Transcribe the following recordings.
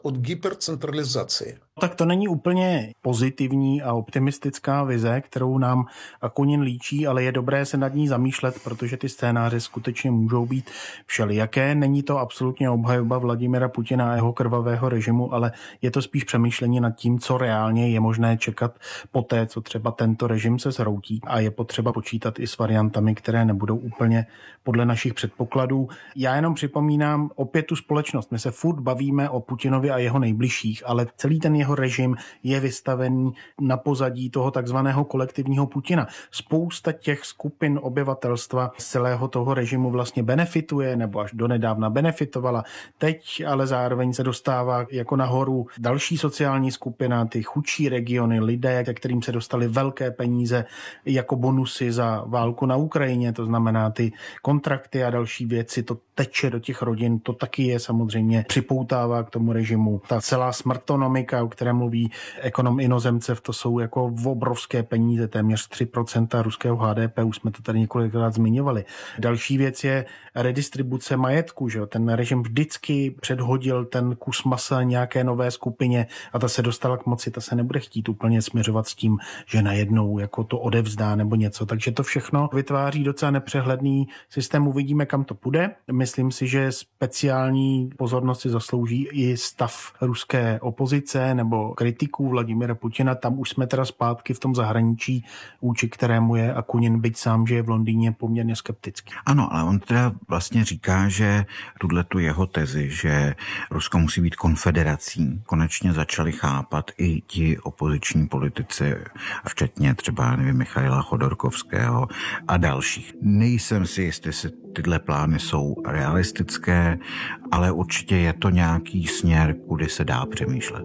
od hypercentralizace. Tak to není úplně pozitivní a optimistická vize, kterou nám Akunin líčí, ale je dobré se nad ní zamýšlet, protože ty scénáře skutečně můžou být všelijaké. Není to absolutně obhajoba Vladimira Putina a jeho krvavého režimu, ale je to spíš přemýšlení nad tím, co reálně je možné čekat poté, co třeba tento režim se zhroutí, a je potřeba počítat i s variantami, které nebudou úplně podle našich předpokladů. Já jenom připomínám opět tu společnost. My se furt bavíme o Putinovi a jeho nejbližších, ale celý ten jeho režim je vystavený na pozadí toho takzvaného kolektivního Putina. Spousta těch skupin obyvatelstva z celého toho režimu vlastně benefituje, nebo až donedávna benefitovala. Teď ale zároveň se dostává jako nahoru další sociální skupina, ty chudší regiony, lidé, ke kterým se dostaly velké peníze jako bonusy za válku na Ukrajině, to znamená ty kontrakty a další věci, to teče do těch rodin, to taky je samozřejmě připoutává k tomu režimu. Ta celá smrtonomika, o které mluví ekonom Inozemcev, to jsou jako obrovské peníze, téměř 3% ruského HDP, už jsme to tady několikrát zmiňovali. Další věc je redistribuce majetku, že? Ten režim vždycky předhodil ten kus masa nějaké nové skupině a ta se dostala k moci, ta se nebude chtít úplně směřovat s tím, že najednou jako to odevzdá nebo něco. Takže to všechno vytváří docela nepřehledný systém. Uvidíme, kam to půjde. Myslím si, že speciální pozornost si zaslouží i stav ruské opozice nebo kritiků Vladimira Putina. Tam už jsme teda zpátky v tom zahraničí, vůči kterému je Akunin, byť sám, že je v Londýně poměrně skeptický. Ano, ale on teda vlastně říká, že tu jeho tezi, že Rusko musí být konfederací, konečně začali chápat i ti opoziční politici, včetně třeba, nevím, Michaila Chodorkovského a dalších. Nejsem si jistý, jestli tyhle plány jsou realistické, ale určitě je to nějaký směr, kudy se dá přemýšlet.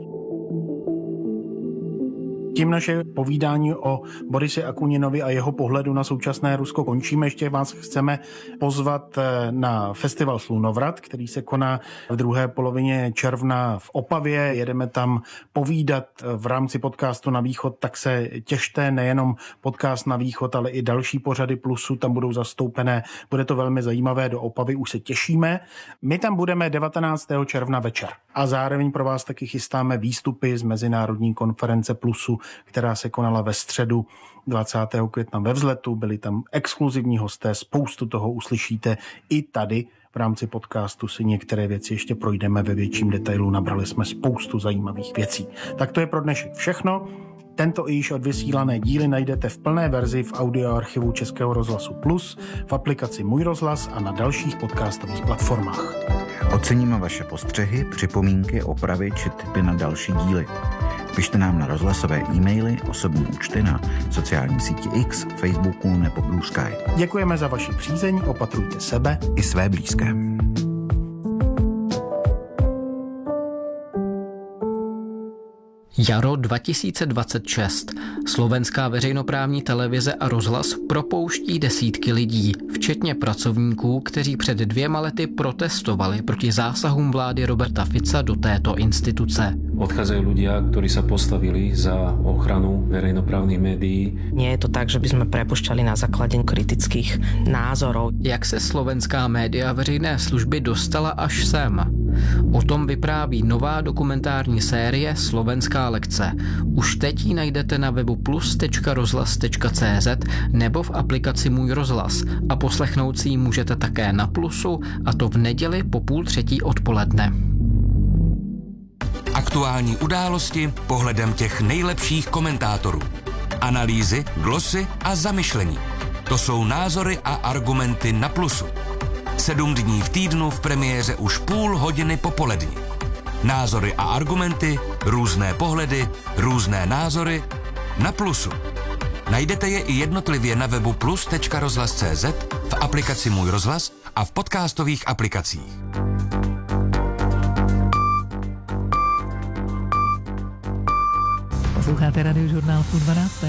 Tím naše povídání o Borise Akuninovi a jeho pohledu na současné Rusko končíme. Ještě vás chceme pozvat na festival Slunovrat, který se koná v druhé polovině června v Opavě. Jedeme tam povídat v rámci podcastu Na východ, tak se těšte, nejenom podcast Na východ, ale i další pořady Plusu tam budou zastoupené. Bude to velmi zajímavé, do Opavy už se těšíme. My tam budeme 19. června večer a zároveň pro vás taky chystáme výstupy z mezinárodní konference Plusu, která se konala ve středu 20. května ve Vzletu. Byli tam exkluzivní hosté, spoustu toho uslyšíte i tady. V rámci podcastu si některé věci ještě projdeme ve větším detailu. Nabrali jsme spoustu zajímavých věcí. Tak to je pro dnešek všechno. Tento i již odvysílané díly najdete v plné verzi v audioarchivu Českého rozhlasu Plus, v aplikaci Můj rozhlas a na dalších podcastových platformách. Oceníme vaše postřehy, připomínky, opravy či tipy na další díly. Pište nám na rozhlasové e-maily, osobní účty na sociální síti X, Facebooku nebo Blue Sky. Děkujeme za vaši přízeň, opatrujte sebe i své blízké. Jaro 2026. Slovenská veřejnoprávní televize a rozhlas propouští desítky lidí, včetně pracovníků, kteří před 2 lety protestovali proti zásahům vlády Roberta Fica do této instituce. Odchádzajú ľudia, ktorí sa postavili za ochranu verejnoprávnych médií. Nie je to tak, že by sme prepušťali na základe kritických názorov. Jak se slovenská média veřejné služby dostala až sem? O tom vypráví nová dokumentární série Slovenská lekce. Už teď ji najdete na webu plus.rozhlas.cz nebo v aplikaci Můj rozhlas a poslechnout si ji můžete také na Plusu, a to v neděli po 2:30 odpoledne. Aktuální události pohledem těch nejlepších komentátorů. Analýzy, glosy a zamyšlení. To jsou názory a argumenty na Plusu. 7 dní v týdnu v premiéře už 0,5 hodiny popolední. Názory a argumenty, různé pohledy, různé názory na Plusu. Najdete je i jednotlivě na webu plus.rozhlas.cz, v aplikaci Můj rozhlas a v podcastových aplikacích. Posloucháte Radiožurnál půl 12.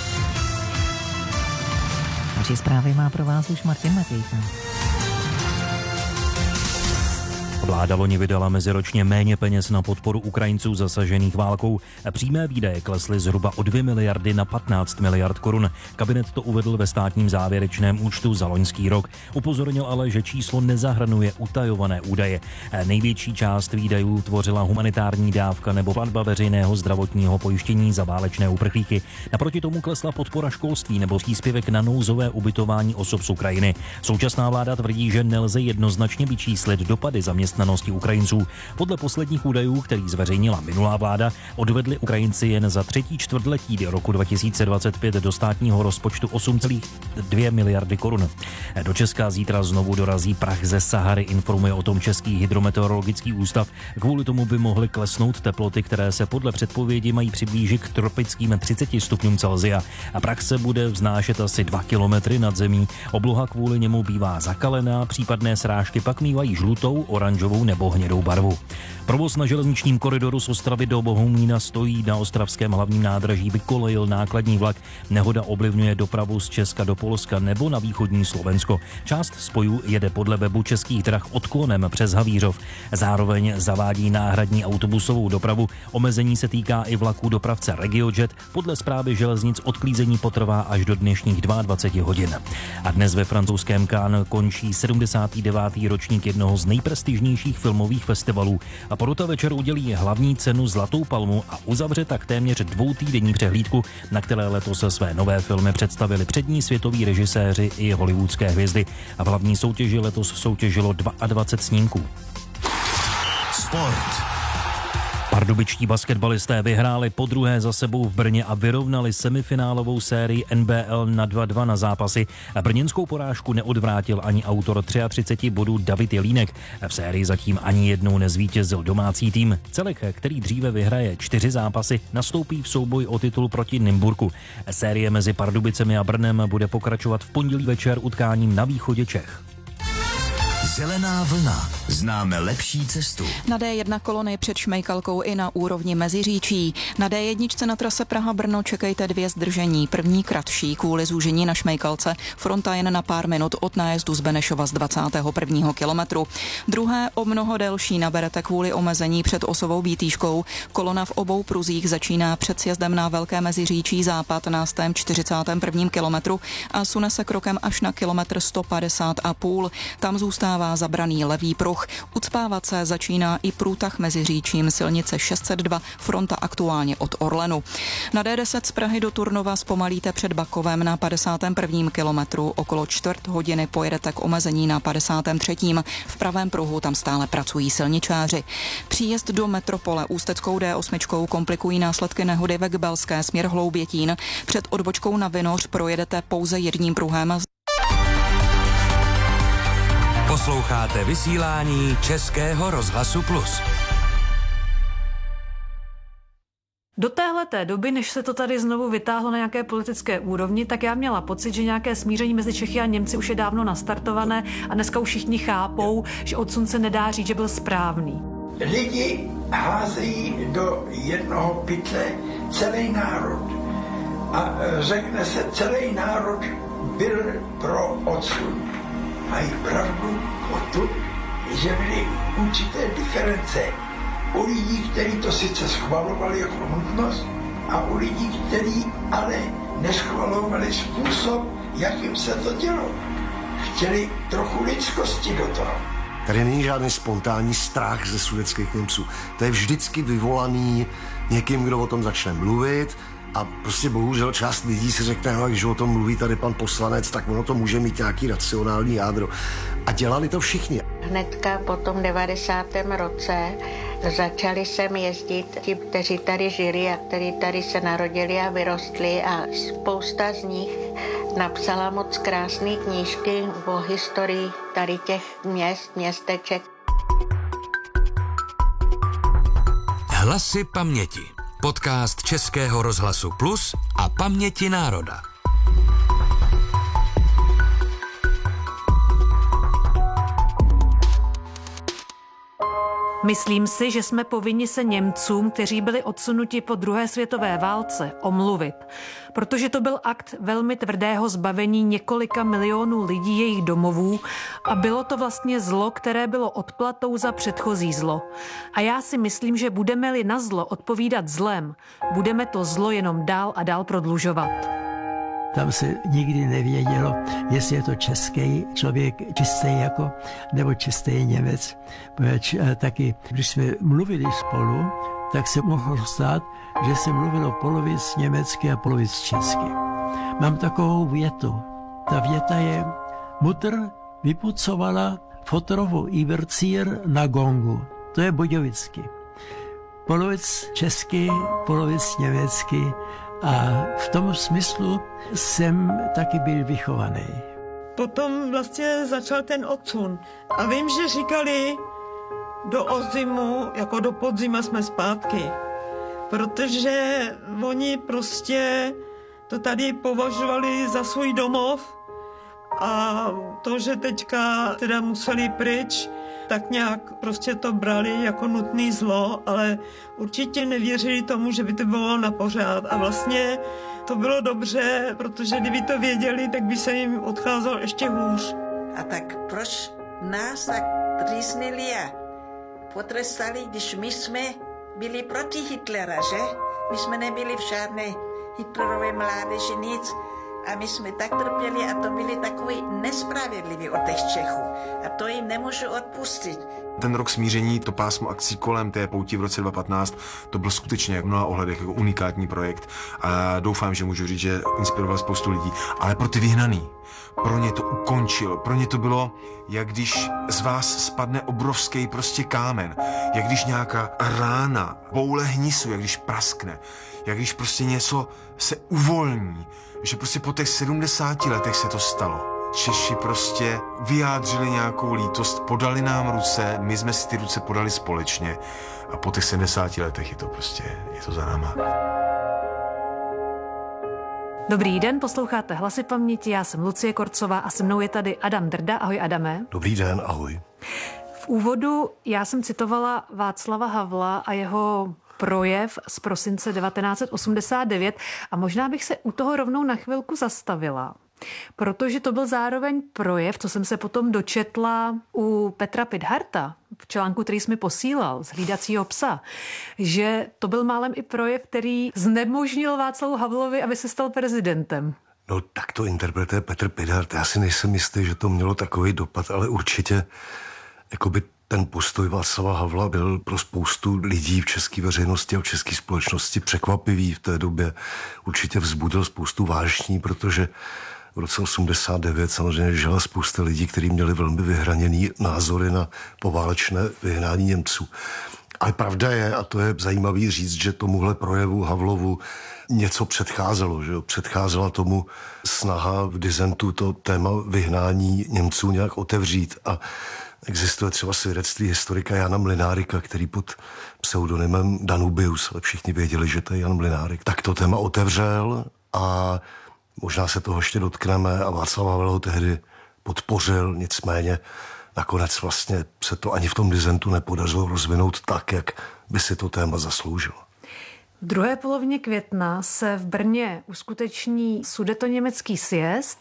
Naši zprávy má pro vás už Martin Matějka. Vláda loni vydala meziročně méně peněz na podporu Ukrajinců zasažených válkou. Přímé výdaje klesly zhruba o 2 miliardy na 15 miliard korun. Kabinet to uvedl ve státním závěrečném účtu za loňský rok. Upozornil ale, že číslo nezahrnuje utajované údaje. Největší část výdajů tvořila humanitární dávka nebo platba veřejného zdravotního pojištění za válečné uprchlíky. Naproti tomu klesla podpora školství nebo příspěvek na nouzové ubytování osob z Ukrajiny. Současná vláda tvrdí, že nelze jednoznačně vyčíslit dopady zaměstnanosti Ukrajinců. Podle posledních údajů, který zveřejnila minulá vláda, odvedli Ukrajinci jen za třetí čtvrtletí roku 2025 do státního rozpočtu 8,2 miliardy korun. Do Česka zítra znovu dorazí prach ze Sahary, informuje o tom Český hydrometeorologický ústav. Kvůli tomu by mohly klesnout teploty, které se podle předpovědi mají přiblížit k tropickým 30 stupňům Celsia. A prach se bude vznášet asi 2 kilometry nad zemí. Obloha kvůli němu bývá zakalená, případné srážky pak mívají žlutou, oranžovou nebo hnědou barvu. Provoz na železničním koridoru z Ostravy do Bohumína stojí. Na ostravském hlavním nádraží vykolejil nákladní vlak. Nehoda ovlivňuje dopravu z Česka do Polska nebo na východní Slovensko. Část spojů jede podle webu Českých drah odklonem přes Havířov. Zároveň zavádí náhradní autobusovou dopravu. Omezení se týká i vlaků dopravce RegioJet. Podle zprávy železnic odklízení potrvá až do dnešních 22 hodin. A dnes ve francouzském Cannes končí 79. ročník jednoho z nejprestižnějších filmových festivalů. A porota večer udělí hlavní cenu Zlatou palmu a uzavře tak téměř 2týdenní přehlídku, na které letos své nové filmy představili přední světoví režiséři i hollywoodské hvězdy. A v hlavní soutěži letos soutěžilo 22 snímků. Sport. Pardubičtí basketbalisté vyhráli podruhé za sebou v Brně a vyrovnali semifinálovou sérii NBL na 2-2 na zápasy. Brněnskou porážku neodvrátil ani autor 33 bodů David Jelínek. V sérii zatím ani jednou nezvítězil domácí tým. Celek, který dříve vyhraje 4 zápasy, nastoupí v souboji o titul proti Nymburku. Série mezi Pardubicemi a Brnem bude pokračovat v pondělí večer utkáním na východě Čech. Zelená vlna. Známe lepší cestu. Na D1 kolony před Šmejkalkou i na úrovni Meziříčí. Na D1 na trase Praha-Brno čekejte 2 zdržení. První kratší kvůli zúžení na Šmejkalce. Fronta jen na pár minut od nájezdu z Benešova z 21. kilometru. Druhé o mnoho delší naberete kvůli omezení před Osovou Bítýškou. Kolona v obou pruzích začíná před sjezdem na Velké Meziříčí západ na 41. kilometru a sune se krokem až na kilometr 150,5. Tam zůstává zabraný levý pruh. Ucpávat se začíná i průtah mezi Říčím silnice 602, fronta aktuálně od Orlenu. Na D10 z Prahy do Turnova zpomalíte před Bakovem na 51. kilometru. Okolo 4 hodiny pojedete k omezení na 53. V pravém pruhu tam stále pracují silničáři. Příjezd do metropole Ústeckou D8 komplikují následky nehody ve Gbelské směr Hloubětín. Před odbočkou na Vinoř projedete pouze jedním pruhem. Posloucháte vysílání Českého rozhlasu Plus. Do téhleté doby, než se to tady znovu vytáhlo na nějaké politické úrovni, tak já měla pocit, že nějaké smíření mezi Čechy a Němci už je dávno nastartované a dneska už všichni chápou, že odsun se nedá říct, že byl správný. Lidi házejí do jednoho pytle celý národ a řekne se, celý národ byl pro odsun. Mají pravdu o tom, že byly určité diference u lidí, kteří to sice schvalovali jako nutnost, a u lidí, kteří ale neschvalovali způsob, jakým se to dělo. Chtěli trochu lidskosti do toho. Tady není žádný spontánní strach ze sudetských Němců. To je vždycky vyvolaný někým, kdo o tom začne mluvit. A prostě bohužel část lidí si řekne, no, když o tom mluví tady pan poslanec, tak ono to může mít nějaký racionální jádro. A dělali to všichni. Hnedka po tom 90. roce začali sem jezdit ti, kteří tady žili a kteří tady se narodili a vyrostli, a spousta z nich napsala moc krásné knížky o historii tady těch měst, městeček. Hlasy paměti. Podcast Českého rozhlasu Plus a Paměti národa. Myslím si, že jsme povinni se Němcům, kteří byli odsunuti po druhé světové válce, omluvit, protože to byl akt velmi tvrdého zbavení několika milionů lidí jejich domovů a bylo to vlastně zlo, které bylo odplatou za předchozí zlo. A já si myslím, že budeme-li na zlo odpovídat zlem, budeme to zlo jenom dál a dál prodlužovat. Tam se nikdy nevědělo, jestli je to český člověk čistý jako, nebo čistý Němec. Taky, když jsme mluvili spolu, tak se mohlo stát, že se mluvilo polovic německy a polovic česky. Mám takovou větu. Ta věta je: Mutter vypucovala fotorovou Ibercír na gongu. To je budějovicky. Polovic česky, polovic německy. A v tom smyslu jsem taky byl vychovaný. Potom vlastně začal ten odsun. A vím, že říkali, do ozimu, jako do podzima jsme zpátky. Protože oni prostě to tady považovali za svůj domov a to, že teďka teda museli pryč, tak nějak prostě to brali jako nutný zlo, ale určitě nevěřili tomu, že by to bylo na pořád. A vlastně to bylo dobře, protože kdyby to věděli, tak by se jim odcházelo ještě hůř. A tak proč nás tak trýsnili a potrestali, když my jsme byli proti Hitlera, že? My jsme nebyli v žádné Hitlerové mládeži, nic. A my jsme tak trpěli a to byli takový nespravedliví od těch Čechů. A to jim nemůžu odpustit. Ten rok smíření, to pásmo akcí kolem té pouti v roce 2015, to byl skutečně v mnoha ohledech jako unikátní projekt. A doufám, že můžu říct, že inspiroval spoustu lidí. Ale pro ty vyhnaný, pro ně to ukončilo. Pro ně to bylo, jak když z vás spadne obrovský prostě kámen. Jak když nějaká rána, boule hnisu, jak když praskne. Jak když prostě něco se uvolní. Že prostě po těch 70 letech se to stalo. Češi prostě vyjádřili nějakou lítost, podali nám ruce, my jsme si ty ruce podali společně a po těch 70 letech je to za náma. Dobrý den, posloucháte Hlasy paměti, já jsem Lucie Korcová a se mnou je tady Adam Drda. Ahoj Adame. Dobrý den, ahoj. V úvodu já jsem citovala Václava Havla a jeho projev z prosince 1989 a možná bych se u toho rovnou na chvilku zastavila, protože to byl zároveň projev, co jsem se potom dočetla u Petra Pidharta v článku, který jsi mi posílal z Hlídacího psa, že to byl málem i projev, který znemožnil Václavu Havlovi, aby se stal prezidentem. No tak to interpretuje Petr Pidhart. Já si nejsem jistý, že to mělo takový dopad, ale určitě jakoby ten postoj Václava Havla byl pro spoustu lidí v české veřejnosti a v české společnosti překvapivý v té době. Určitě vzbudil spoustu vášní, protože v roce 89 samozřejmě žila spousta lidí, kteří měli velmi vyhraněný názory na poválečné vyhnání Němců. Ale pravda je, a to je zajímavý říct, že tomuhle projevu Havlovu něco předcházelo, že jo? Předcházela tomu snaha v disentu to téma vyhnání Němců nějak otevřít a existuje třeba svědectví historika Jana Mlynárika, který pod pseudonymem Danubius, ale všichni věděli, že to je Jan Mlynárik, tak to téma otevřel a možná se toho ještě dotkneme a Václav Havel ho tehdy podpořil, nicméně nakonec vlastně se to ani v tom disentu nepodařilo rozvinout tak, jak by si to téma zasloužilo. V druhé polovině května se v Brně uskuteční sudetoněmecký sjezd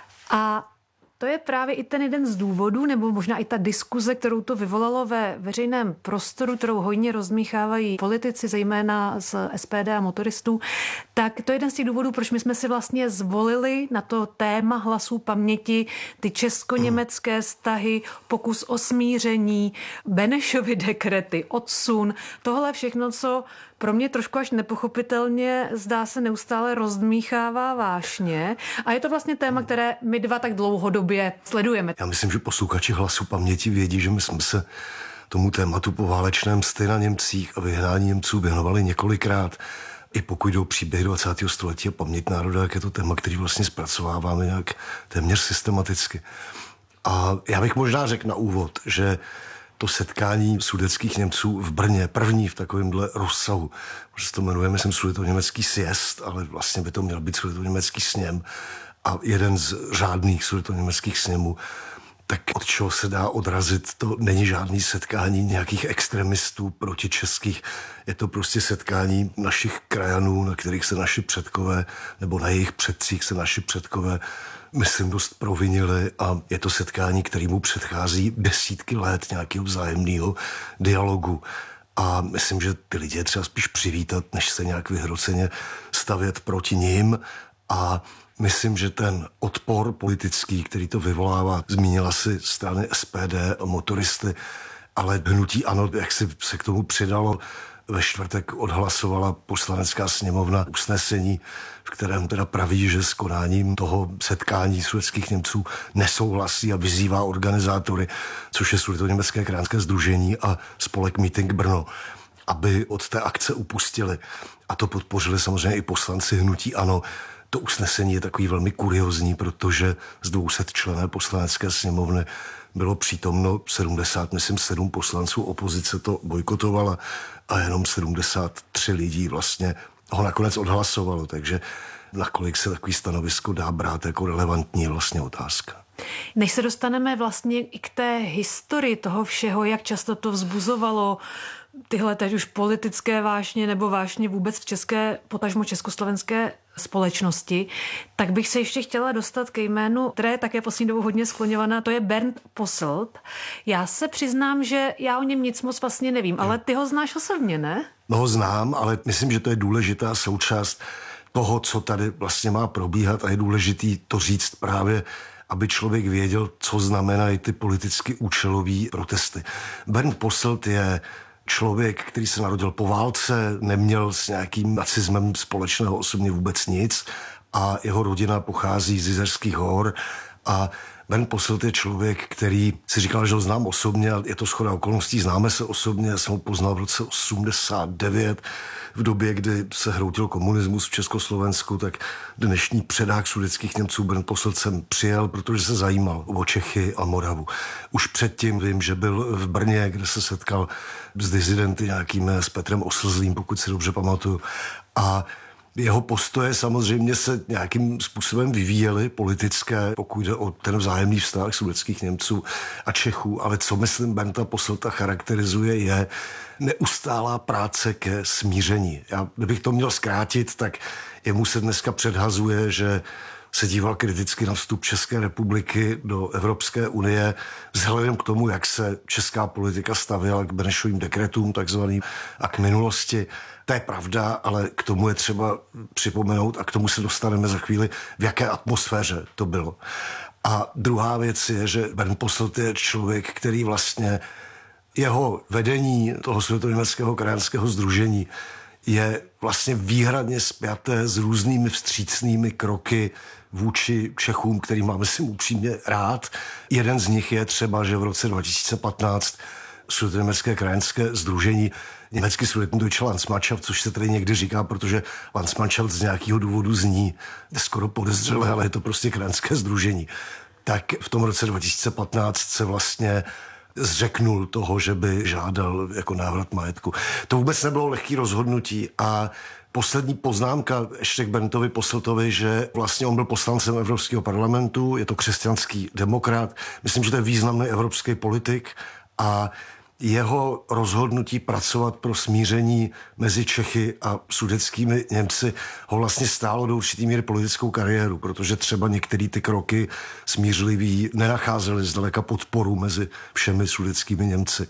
a to je právě i ten jeden z důvodů, nebo možná i ta diskuze, kterou to vyvolalo ve veřejném prostoru, kterou hojně rozmíchávají politici, zejména z SPD a motoristů, tak to je jeden z těch důvodů, proč my jsme si vlastně zvolili na to téma Hlasů paměti ty česko-německé vztahy, pokus o smíření, Benešovy dekrety, odsun, tohle všechno, co pro mě trošku až nepochopitelně zdá se neustále rozdmíchává vášně a je to vlastně téma, které my dva tak dlouhodobě sledujeme. Já myslím, že posluchači Hlasu paměti vědí, že my jsme se tomu tématu poválečné msty na Němcích a vyhnání Němců věnovali několikrát. I pokud jdou příběhy 20. století a paměť národa, jak je to téma, který vlastně zpracováváme nějak téměř systematicky. A já bych možná řekl na úvod, že to setkání sudetských Němců v Brně, první v takovémhle rozsahu, že se to jmenuje, myslím, sudetoněmecký sjezd, ale vlastně by to měl být sudetoněmecký sněm a jeden z řádných sudetoněmeckých sněmů, tak od čeho se dá odrazit, to není žádný setkání nějakých extremistů protičeských. Je to prostě setkání našich krajanů, na kterých se naši předkové, nebo na jejich předcích se naši předkové, myslím, dost provinili, a je to setkání, kterému předchází desítky let nějakého vzájemného dialogu. A myslím, že ty lidi je třeba spíš přivítat, než se nějak vyhroceně stavět proti nim. A myslím, že ten odpor politický, který to vyvolává, zmínila si strany SPD a motoristy, ale hnutí ANO, jak se k tomu přidalo, ve čtvrtek odhlasovala Poslanecká sněmovna usnesení, v kterém teda praví, že s konáním toho setkání sudetských Němců nesouhlasí a vyzývá organizátory, což je Sudetoněmecké krajanské sdružení a spolek Meeting Brno, aby od té akce upustili. A to podpořili samozřejmě i poslanci hnutí ANO. To usnesení je takový velmi kuriozní, protože z 200 členů Poslanecké sněmovny bylo přítomno 7 poslanců, opozice to bojkotovala a jenom 73 lidí vlastně ho nakonec odhlasovalo, takže nakolik se takový stanovisko dá brát jako relevantní, vlastně otázka. Než se dostaneme vlastně i k té historii toho všeho, jak často to vzbuzovalo tyhle teď už politické vášně nebo vášně vůbec v české, potažmo československé společnosti, tak bych se ještě chtěla dostat ke jménu, které je také poslední dobou hodně skloňovaná, to je Bernd Posselt. Já se přiznám, že já o něm nic moc vlastně nevím, ale ty ho znáš osobně, ne? No ho znám, ale myslím, že to je důležitá součást toho, co tady vlastně má probíhat, a je důležitý to říct právě, aby člověk věděl, co znamenají ty politicky účelové protesty. Bernd Posselt je člověk, který se narodil po válce, neměl s nějakým nacismem společného osobně vůbec nic a jeho rodina pochází z Jizerských hor a Bernd Posselt je člověk, který si říkal, že ho znám osobně, a je to shoda okolností, známe se osobně, já jsem ho poznal v roce 89, v době, kdy se hroutil komunismus v Československu, tak dnešní předák sudetských Němců Bernd Posselt sem přijel, protože se zajímal o Čechy a Moravu. Už předtím vím, že byl v Brně, kde se setkal s dizidenty nějakými, s Petrem Oslzlým, pokud si dobře pamatuju. A jeho postoje samozřejmě se nějakým způsobem vyvíjely politické, pokud jde o ten vzájemný vztah sudetských Němců a Čechů, ale co myslím Bernda Posselta charakterizuje, je neustálá práce ke smíření. Kdybych to měl zkrátit, tak jemu se dneska předhazuje, že se díval kriticky na vstup České republiky do Evropské unie vzhledem k tomu, jak se česká politika stavěla k Benešovým dekretům takzvaným a k minulosti. To je pravda, ale k tomu je třeba připomenout, a k tomu se dostaneme za chvíli, v jaké atmosféře to bylo. A druhá věc je, že Bernd Posselt je člověk, který vlastně jeho vedení toho Sudetoněmeckého krajanského sdružení je vlastně výhradně spjaté s různými vstřícnými kroky vůči Čechům, který máme si upřímně rád. Jeden z nich je třeba, že v roce 2015 Sudetoněmecké krajanské sdružení německy Sudetendeutsche Landsmannschaft, což se tady někdy říká, protože Landsmannschaft z nějakého důvodu zní skoro podezřele, ale je to prostě krajanské sdružení. Tak v tom roce 2015 se vlastně zřeknul toho, že by žádal jako návrat majetku. To vůbec nebylo lehký rozhodnutí a poslední poznámka ještě k Berndovi Posseltovi, že vlastně on byl poslancem Evropského parlamentu, je to křesťanský demokrat, myslím, že to je významný evropský politik a jeho rozhodnutí pracovat pro smíření mezi Čechy a sudetskými Němci ho vlastně stálo do určitý míry politickou kariéru, protože třeba některé ty kroky smířlivý nenacházely zdaleka podporu mezi všemi sudetskými Němci.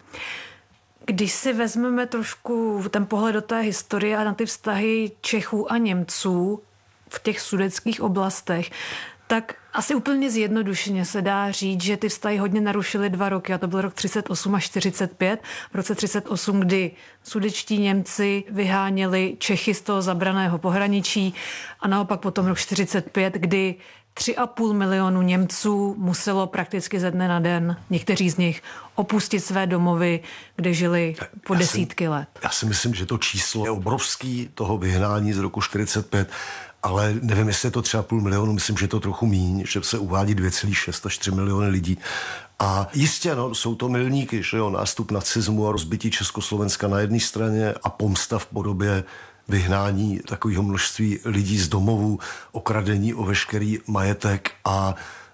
Když si vezmeme trošku ten pohled do té historie a na ty vztahy Čechů a Němců v těch sudetských oblastech, tak asi úplně zjednodušeně se dá říct, že ty vztahy hodně narušily 2 roky, a to byl rok 38 až 45. V roce 38, kdy sudetští Němci vyháněli Čechy z toho zabraného pohraničí, a naopak potom rok 45, kdy 3,5 milionu Němců muselo prakticky ze dne na den, někteří z nich, opustit své domovy, kde žili po desítky let. Já si myslím, že to číslo je obrovský, toho vyhnání z roku 45, ale nevím, jestli je to 3,5 milionu, myslím, že je to trochu míň, že se uvádí 2,6 až 3 miliony lidí. A jistě, no, jsou to milníky, že jo, nástup nacismu a rozbití Československa na jedné straně a pomsta v podobě vyhnání takového množství lidí z domovů, okradení o veškerý majetek a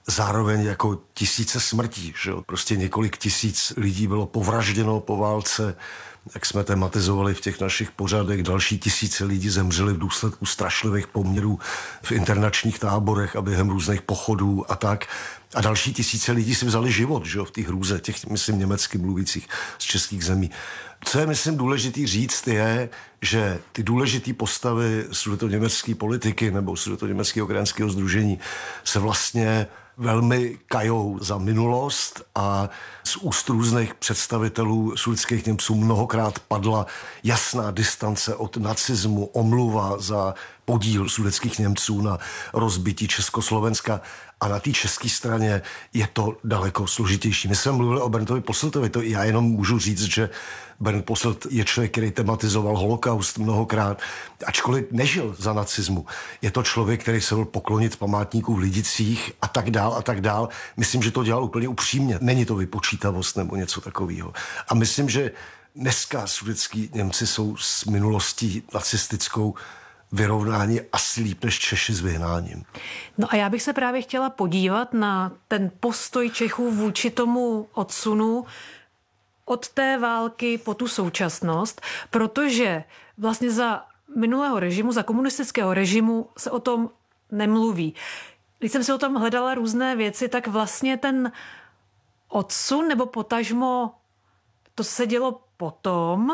zároveň jako tisíce smrtí. Že jo? Prostě několik tisíc lidí bylo povražděno po válce, jak jsme tematizovali v těch našich pořadech, další tisíce lidí zemřeli v důsledku strašlivých poměrů v internačních táborech a během různých pochodů a tak. A další tisíce lidí si vzali život, že jo, v těch hrůze, těch, myslím, německy mluvících z českých zemí. Co je, myslím, důležitý říct, je, že ty důležitý postavy sudetoněmecké politiky nebo sudetoněmeckého krajanského sdružení se vlastně velmi kajou za minulost a z úst různých představitelů sudetských Němců mnohokrát padla jasná distance od nacismu, omluva za podíl sudetských Němců na rozbití Československa. A na té české straně je to daleko složitější. My jsme mluvili o Berntovi Posseltovi, to já jenom můžu říct, že Bernd Posselt je člověk, který tematizoval holokaust mnohokrát, ačkoliv nežil za nacismu. Je to člověk, který se byl poklonit památníků v Lidicích a tak dál a tak dál. Myslím, že to dělal úplně upřímně. Není to vypočítavost nebo něco takového. A myslím, že dneska sudetský Němci jsou s minulostí nacistickou vyrovnání asi líp než Češi s vyhnáním. No a já bych se právě chtěla podívat na ten postoj Čechů vůči tomu odsunu od té války po tu současnost, protože vlastně za minulého režimu, za komunistického režimu se o tom nemluví. Když jsem si o tom hledala různé věci, tak vlastně ten odsun nebo potažmo to se dělo potom,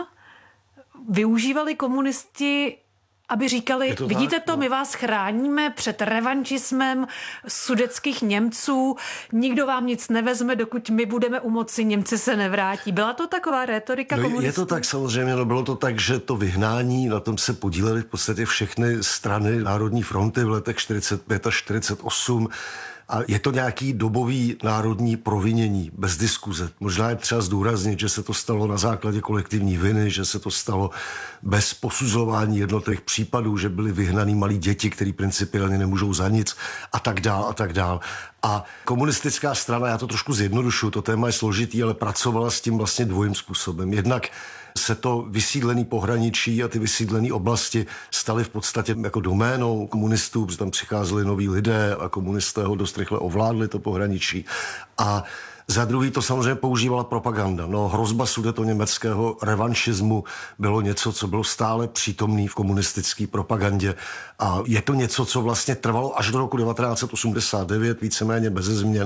využívali komunisti, aby říkali, vidíte to, my vás chráníme před revanšismem sudetských Němců, nikdo vám nic nevezme, dokud my budeme u moci, Němci se nevrátí. Byla to taková rétorika komunistů? Je to tak samozřejmě, no bylo to tak, že to vyhnání, na tom se podílely v podstatě všechny strany Národní fronty v letech 45 a 48. A je to nějaký dobový národní provinění, bez diskuze. Možná je třeba zdůraznit, že se to stalo na základě kolektivní viny, že se to stalo bez posuzování jednotlivých případů, že byly vyhnaný malí děti, který principiálně nemůžou za nic a tak dál a tak dál. A komunistická strana, já to trošku zjednodušuju, to téma je složitý, ale pracovala s tím vlastně dvojím způsobem. Jednak se to vysídlený pohraničí a ty vysídlené oblasti staly v podstatě jako doménou komunistů, protože tam přicházeli noví lidé a komunisté ho dost rychle ovládli to pohraničí. A za druhý to samozřejmě používala propaganda. No, hrozba sudetoněmeckého revanšismu bylo něco, co bylo stále přítomný v komunistické propagandě. A je to něco, co vlastně trvalo až do roku 1989, víceméně beze změn.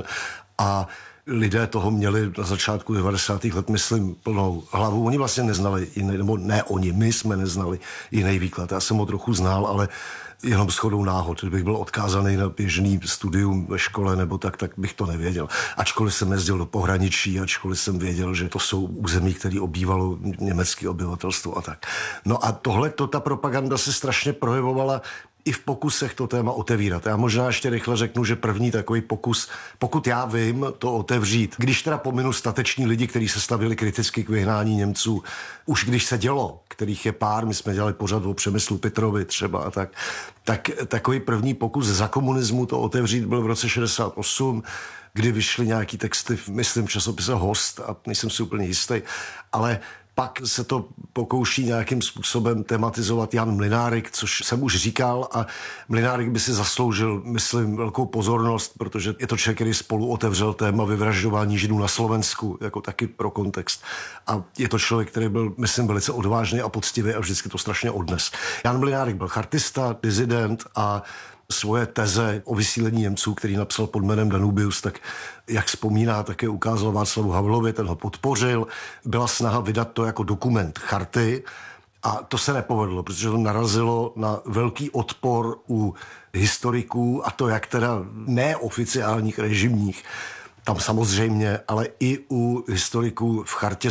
A lidé toho měli na začátku 90. let, myslím, plnou hlavu. Oni vlastně neznali jiný, nebo ne oni, my jsme neznali jiný výklad. Já jsem ho trochu znal, ale jenom shodou náhod. Kdybych byl odkázaný na běžný studium ve škole nebo tak bych to nevěděl. Ačkoliv jsem jezdil do pohraničí, ačkoliv jsem věděl, že to jsou území, které obývalo německé obyvatelstvo a tak. No a ta propaganda se strašně projevovala i v pokusech to téma otevírat. Já možná ještě rychle řeknu, že první takový pokus, pokud já vím, to otevřít, když teda pominu stateční lidi, kteří se stavili kriticky k vyhnání Němců, už když se dělo, kterých je pár, my jsme dělali pořad o Přemyslu Pitrovi třeba a tak takový první pokus za komunismu to otevřít byl v roce 68, kdy vyšly nějaký texty, myslím, v časopise Host a nejsem si úplně jistý, ale pak se to pokouší nějakým způsobem tematizovat Jan Mlynárik, což jsem už říkal, a Mlynárik by si zasloužil, myslím, velkou pozornost, protože je to člověk, který spolu otevřel téma vyvražďování Židů na Slovensku, jako taky pro kontext. A je to člověk, který byl, myslím, velice odvážný a poctivý a vždycky to strašně odnes. Jan Mlynárik byl chartista, dizident a svoje teze o vysílení Němců, který napsal pod jménem Danubius, tak jak vzpomíná, také ukázal Václavu Havlovi, ten ho podpořil. Byla snaha vydat to jako dokument charty a to se nepovedlo, protože to narazilo na velký odpor u historiků, a to jak teda neoficiálních režimních, tam samozřejmě, ale i u historiků v chartě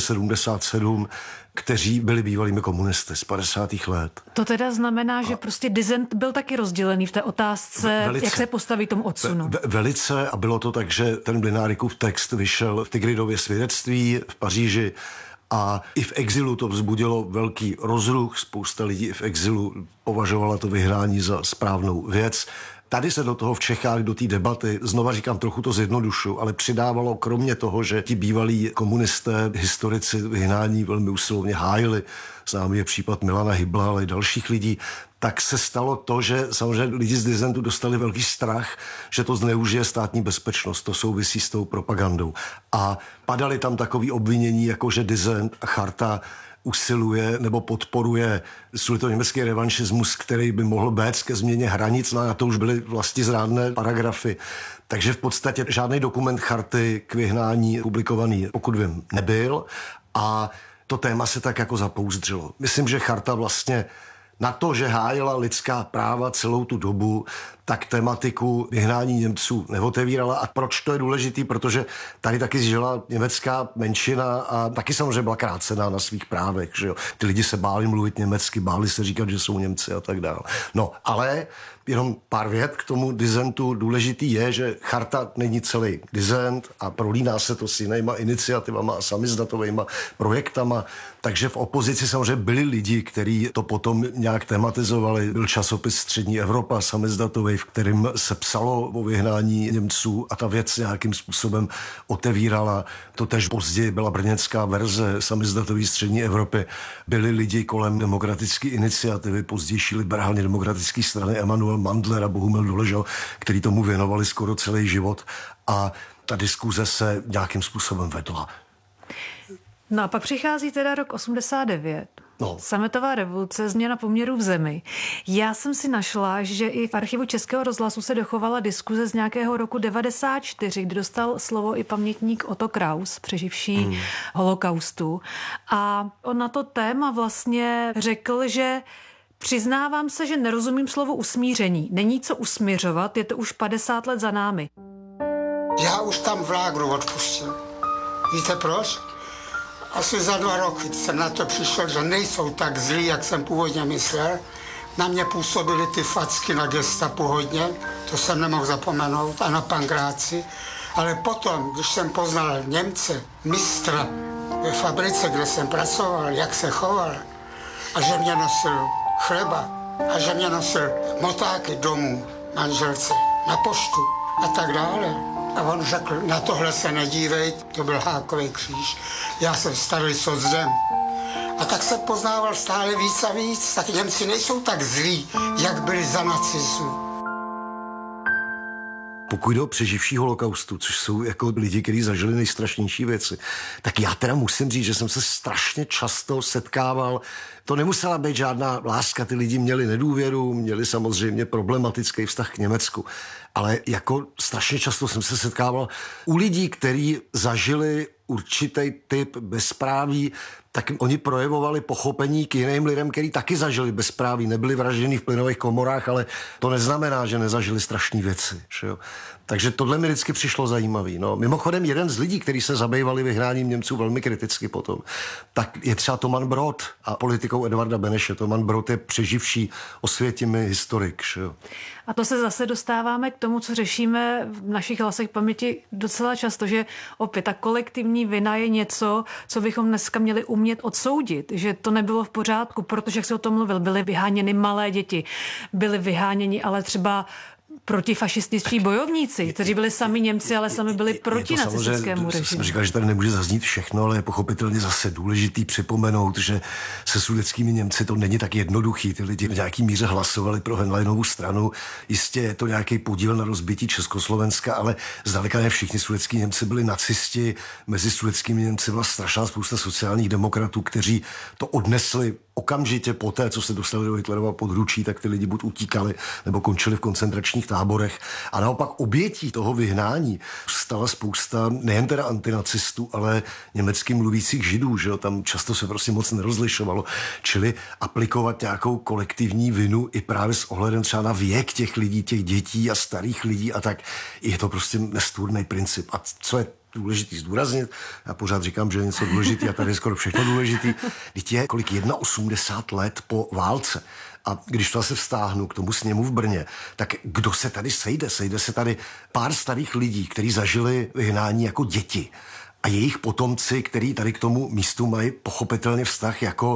77, kteří byli bývalými komunisty z 50. let. To teda znamená, že prostě dizent byl taky rozdělený v té otázce, velice, jak se postaví tomu odsunu. Velice, a bylo to tak, že ten Mlynárikův text vyšel v Tigridově svědectví v Paříži a i v exilu to vzbudilo velký rozruch. Spousta lidí i v exilu považovala to vyhrání za správnou věc. Tady se do toho v Čechách, do té debaty, znova říkám, trochu to zjednodušu, ale přidávalo kromě toho, že ti bývalí komunisté, historici vyhnání velmi usilovně hájili, známý je případ Milana Hybla, ale i dalších lidí, tak se stalo to, že samozřejmě lidi z disentu dostali velký strach, že to zneužije státní bezpečnost. To souvisí s tou propagandou. A padaly tam takové obvinění, jako že disent a charta usiluje nebo podporuje sudetoněmecký revanšismus, který by mohl být ke změně hranic, no a to už byly vlastizrádné paragrafy. Takže v podstatě žádný dokument charty k vyhnání publikovaný, pokud vím, nebyl a to téma se tak jako zapouzdřilo. Myslím, že charta vlastně na to, že hájila lidská práva celou tu dobu, tak tematiku vyhnání Němců neotevírala. A proč to je důležitý? Protože tady taky žila německá menšina a taky samozřejmě byla krácená na svých právech. Že jo? Ty lidi se báli mluvit německy, báli se říkat, že jsou Němci a tak dále. No, ale jenom pár vět k tomu disentu. Důležitý je, že charta není celý disent a prolíná se to s jinýma iniciativama a samizdatovejma projektama. Takže v opozici samozřejmě byli lidi, kteří to potom nějak tematizovali. Byl časopis Střední Evropa, samizdatovej, v kterém se psalo o vyhnání Němců a ta věc nějakým způsobem otevírala. To tež později byla brněnská verze samizdatový Střední Evropy. Byli lidi kolem demokratické iniciativy, pozdější liberálně demokratické strany Emanuel Mandler a Bohumil Doležal, který tomu věnovali skoro celý život a ta diskuze se nějakým způsobem vedla. No a pak přichází teda rok 89. No. Sametová revoluce, změna poměrů v zemi. Já jsem si našla, že i v archivu Českého rozhlasu se dochovala diskuze z nějakého roku 94, kdy dostal slovo i pamětník Otto Kraus, přeživší holokaustu. A on na to téma vlastně řekl, že přiznávám se, že nerozumím slovu usmíření. Není co usmířovat, je to už 50 let za námi. Já už tam v lágru odpustil. Víte proč? Asi za 2 roky jsem na to přišel, že nejsou tak zlí, jak jsem původně myslel. Na mě působily ty facky na gestapu hodně, to jsem nemohl zapomenout, a na Pankráci. Ale potom, když jsem poznal Němce, mistra ve fabrice, kde jsem pracoval, jak se choval, a že mě nosil chleba, a že mě nosil motáky domů, manželce, na poštu a tak dále. A on řekl, na tohle se nedívej, to byl Hákový kříž. Já jsem starý socdem. A tak jsem poznával stále víc a víc, tak Němci nejsou tak zlí, jak byli za nacismu. Pokud jde o přeživší holokaustu, což jsou jako lidi, kteří zažili nejstrašnější věci, tak já teda musím říct, že jsem se strašně často setkával. To nemusela být žádná láska, ty lidi měli nedůvěru, měli samozřejmě problematický vztah k Německu. Ale jako strašně často jsem se setkával u lidí, kteří zažili určitý typ bezpráví, tak oni projevovali pochopení k jiným lidem, kteří taky zažili bezpráví, nebyli vražděni v plynových komorách, ale to neznamená, že nezažili strašné věci. Že jo? Takže tohle mi vždycky přišlo zajímavý. No, mimochodem jeden z lidí, kteří se zabývali vyhnáním Němců velmi kriticky potom, tak je třeba Toman Brod a politikou Edvarda Beneše. Toman Brod je přeživší Osvětimi historik. Že jo? A to se zase dostáváme k tomu, co řešíme v našich hlasech paměti docela často, že opět ta kolektivní vina je něco, co bychom dneska měli umět odsoudit, že to nebylo v pořádku, protože, jak se o tom mluvil, byly vyháněny malé děti, byly vyháněni ale třeba protifašističtí bojovníci, kteří byli sami Němci, ale sami byli proti nacistickému režimu. Jsem říkal, že tady nemůže zaznít všechno, ale je pochopitelně zase důležitý připomenout, že se sudetskými Němci to není tak jednoduchý. Ty lidi v nějaký míře hlasovali pro Henleinovu stranu. Jistě je to nějaký podíl na rozbití Československa, ale zdaleka ne všichni sudetský Němci byli nacisti. Mezi sudetskými Němci byla strašná spousta sociálních demokratů, kteří to odnesli okamžitě poté, co se dostali do Hitlerova područí, tak ty lidi buď utíkali, nebo končili v koncentračních táborech. A naopak obětí toho vyhnání stala spousta nejen teda antinacistů, ale německy mluvících Židů, že jo? Tam často se prostě moc nerozlišovalo. Čili aplikovat nějakou kolektivní vinu i právě s ohledem třeba na věk těch lidí, těch dětí a starých lidí a tak, je to prostě nestvůrný princip. A co je důležitý zdůraznit, já pořád říkám, že je něco důležitý a tady je skoro všechno důležitý, teď je kolik 81 let po válce. A když to se vztáhnu k tomu sněmu v Brně, tak kdo se tady sejde? Sejde se tady pár starých lidí, kteří zažili vyhnání jako děti a jejich potomci, kteří tady k tomu místu mají pochopitelně vztah jako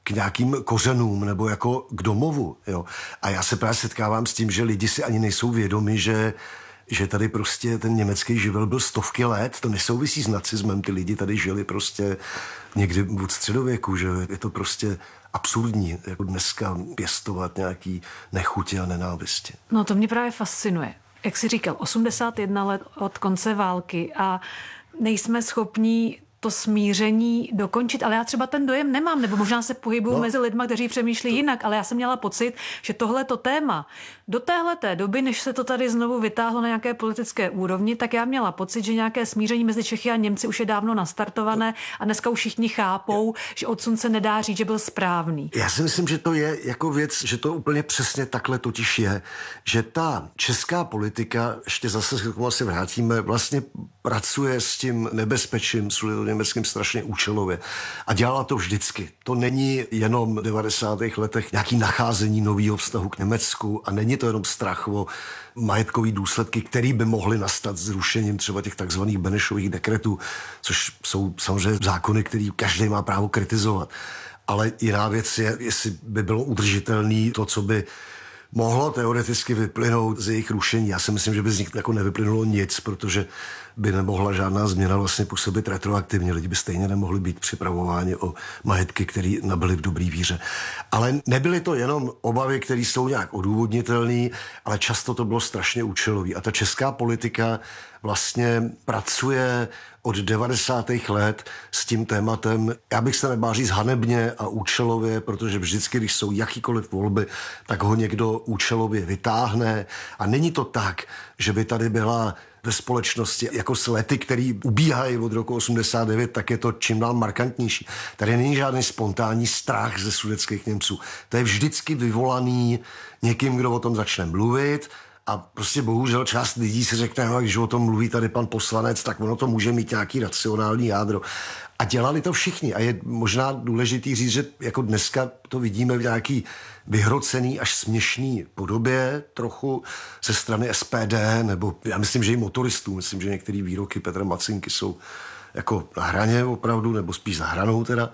k nějakým kořenům nebo jako k domovu. Jo. A já se právě setkávám s tím, že lidi si ani nejsou vědomi, že tady prostě ten německý živel byl stovky let, to nesouvisí s nacismem, ty lidi tady žili prostě někdy od středověku, že je to prostě absurdní, jako dneska pěstovat nějaký nechutě a nenávisti. No to mě právě fascinuje. Jak jsi říkal, 81 let od konce války a nejsme schopní to smíření dokončit, ale já třeba ten dojem nemám, nebo možná se pohybuju mezi lidma, kteří přemýšlí jinak, ale já jsem měla pocit, že tohleto téma do téhleté doby, než se to tady znovu vytáhlo na nějaké politické úrovni, tak já měla pocit, že nějaké smíření mezi Čechy a Němci už je dávno nastartované a dneska už všichni chápou, že odsun se nedá říct, že byl správný. Já si myslím, že to je jako věc, že to úplně přesně takhle totiž je, že ta česká politika, ještě zase k tomu se vrátíme, vlastně pracuje s tím nebezpečím německým strašně účelově. A dělala to vždycky. To není jenom v 90. letech nějaký nacházení nového vztahu k Německu a není to jenom strach o majetkový důsledky, které by mohly nastat zrušením třeba těch takzvaných Benešových dekretů, což jsou samozřejmě zákony, které každý má právo kritizovat. Ale jiná věc je, jestli by bylo udržitelné to, co by mohlo teoreticky vyplynout z jejich rušení. Já si myslím, že by z nich jako nevyplynulo nic, protože by nemohla žádná změna vlastně působit retroaktivně. Lidi by stejně nemohli být připravováni o majetky, které nabyly v dobrý víře. Ale nebyly to jenom obavy, které jsou nějak odůvodnitelné, ale často to bylo strašně účelový. A ta česká politika vlastně pracuje od 90. let s tím tématem, já bych se nebál říct hanebně a účelově, protože vždycky, když jsou jakýkoliv volby, tak ho někdo účelově vytáhne. A není to tak, že by tady byla ve společnosti jako s lety, který ubíhají od roku 89, tak je to čím dál markantnější. Tady není žádný spontánní strach ze sudetských Němců. To je vždycky vyvolaný někým, kdo o tom začne mluvit. A prostě bohužel část lidí si řekne, no, když o tom mluví tady pan poslanec, tak ono to může mít nějaký racionální jádro. A dělali to všichni. A je možná důležitý říct, že jako dneska to vidíme v nějaký vyhrocený až směšný podobě trochu ze strany SPD, nebo já myslím, že i motoristů. Myslím, že některé výroky Petra Macinky jsou jako na hraně opravdu, nebo spíš za hranou teda.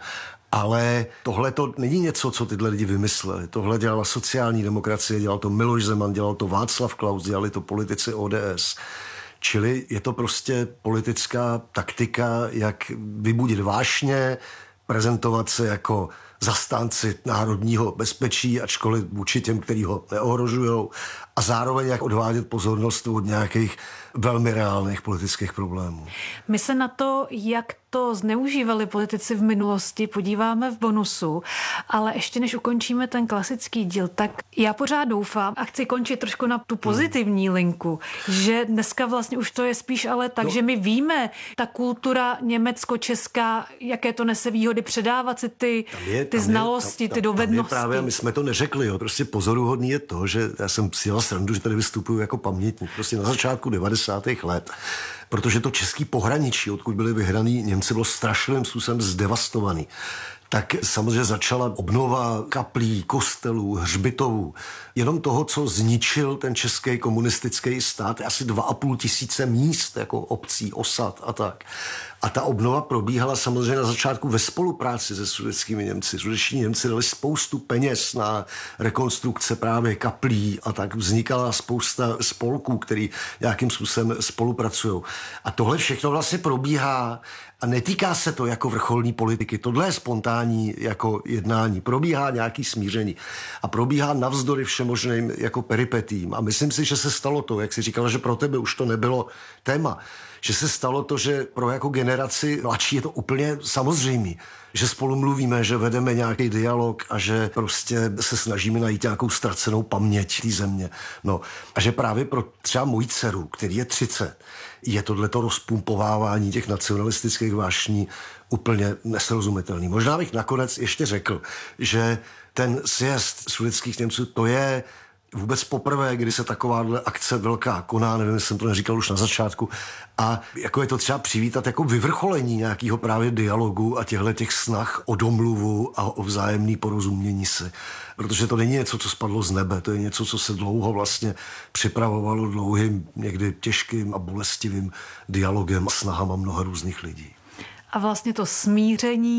Ale tohle to není něco, co tyhle lidi vymysleli. Tohle dělala sociální demokracie, dělal to Miloš Zeman, dělal to Václav Klaus, dělali to politici ODS. Čili je to prostě politická taktika, jak vybudit vášně, prezentovat se jako zastánci národního bezpečí, ačkoliv vůči těm, který ho neohrožujou, a zároveň jak odvádět pozornost od nějakých velmi reálných politických problémů. My se na to, jak to zneužívali politici v minulosti, podíváme v bonusu, ale ještě než ukončíme ten klasický díl, tak já pořád doufám a chci končit trošku na tu pozitivní linku, že dneska vlastně už to je spíš ale tak, že my víme, ta kultura německo-česká, jaké to nese výhody, předávat si ty znalosti, ty dovednosti. Právě my jsme to neřekli, jo. Prostě pozoruhodný je to, že já jsem si dělal srandu, že tady vystupuju jako pamětník. Prostě na začátku 90. let, protože to český pohraničí, odkud byli vyhraný Němci, bylo strašlivým způsobem zdevastovaný. Tak samozřejmě začala obnova kaplí, kostelů, hřbitovů. Jenom toho, co zničil ten český komunistický stát, asi 2,5 tisíce míst, jako obcí, osad a tak. A ta obnova probíhala samozřejmě na začátku ve spolupráci se sudetskými Němci. Sudetští Němci dali spoustu peněz na rekonstrukce právě kaplí a tak vznikala spousta spolků, který nějakým způsobem spolupracují. A tohle všechno vlastně probíhá a netýká se to jako vrcholní politiky. Tohle je spontánní jako jednání. Probíhá nějaký smíření a probíhá navzdory všemožným jako peripetím. A myslím si, že se stalo to, jak jsi říkala, že pro tebe už to nebylo téma, že se stalo to, že pro jako generaci mladší je to úplně samozřejmé, že spolu mluvíme, že vedeme nějaký dialog a že prostě se snažíme najít nějakou ztracenou paměť té země. No a že právě pro třeba moji dceru, který je 30, je tohleto rozpumpovávání těch nacionalistických vášní úplně nesrozumitelný. Možná bych nakonec ještě řekl, že ten sjezd sudetských Němců, to je vůbec poprvé, kdy se takováhle akce velká koná, nevím, jestli jsem to neříkal už na začátku, a jako je to třeba přivítat jako vyvrcholení nějakého právě dialogu a těch snah o domluvu a o vzájemný porozumění si. Protože to není něco, co spadlo z nebe, to je něco, co se dlouho vlastně připravovalo dlouhým, někdy těžkým a bolestivým dialogem a snahama mnoha různých lidí. A vlastně to smíření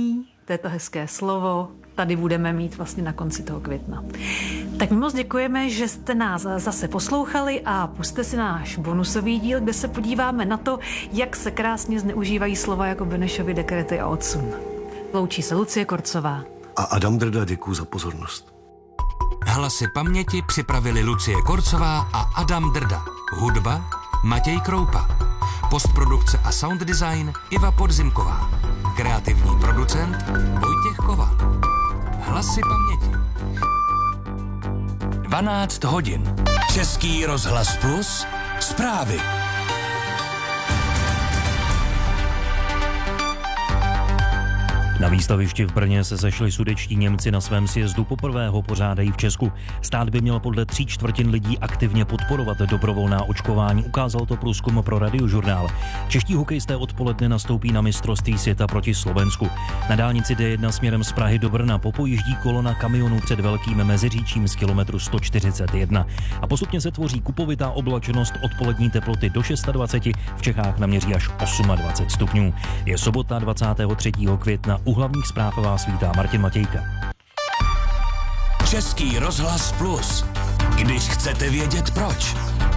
to je to hezké slovo, tady budeme mít vlastně na konci toho května. Tak my moc děkujeme, že jste nás zase poslouchali a pusťte si náš bonusový díl, kde se podíváme na to, jak se krásně zneužívají slova jako Benešovy dekrety a odsun. Loučí se Lucie Korcová. A Adam Drda, děkuju za pozornost. Hlasy paměti připravili Lucie Korcová a Adam Drda. Hudba Matěj Kroupa. Postprodukce a sound design Iva Podzimková. Kreativní producent Vojtěch Koval. Hlasy paměti. 12 hodin. Český rozhlas Plus. Zprávy. Na výstavišti v Brně se sešli sudetští Němci na svém sjezdu, poprvé ho pořádají v Česku. Stát by měl podle 3/4 lidí aktivně podporovat dobrovolná očkování, ukázal to průzkum pro Radiožurnál. Čeští hokejisté odpoledne nastoupí na mistrovství světa proti Slovensku. Na dálnici D1 směrem z Prahy do Brna popojíždí kolona kamionů před Velkým Meziříčím z kilometru 141. A postupně se tvoří kupovitá oblačnost, odpolední teploty do 26, v Čechách naměří až 28 stupňů. Je sobota 23. května. U hlavních zpráv vás vítá Martin Matějka. Český rozhlas Plus. Když chcete vědět proč.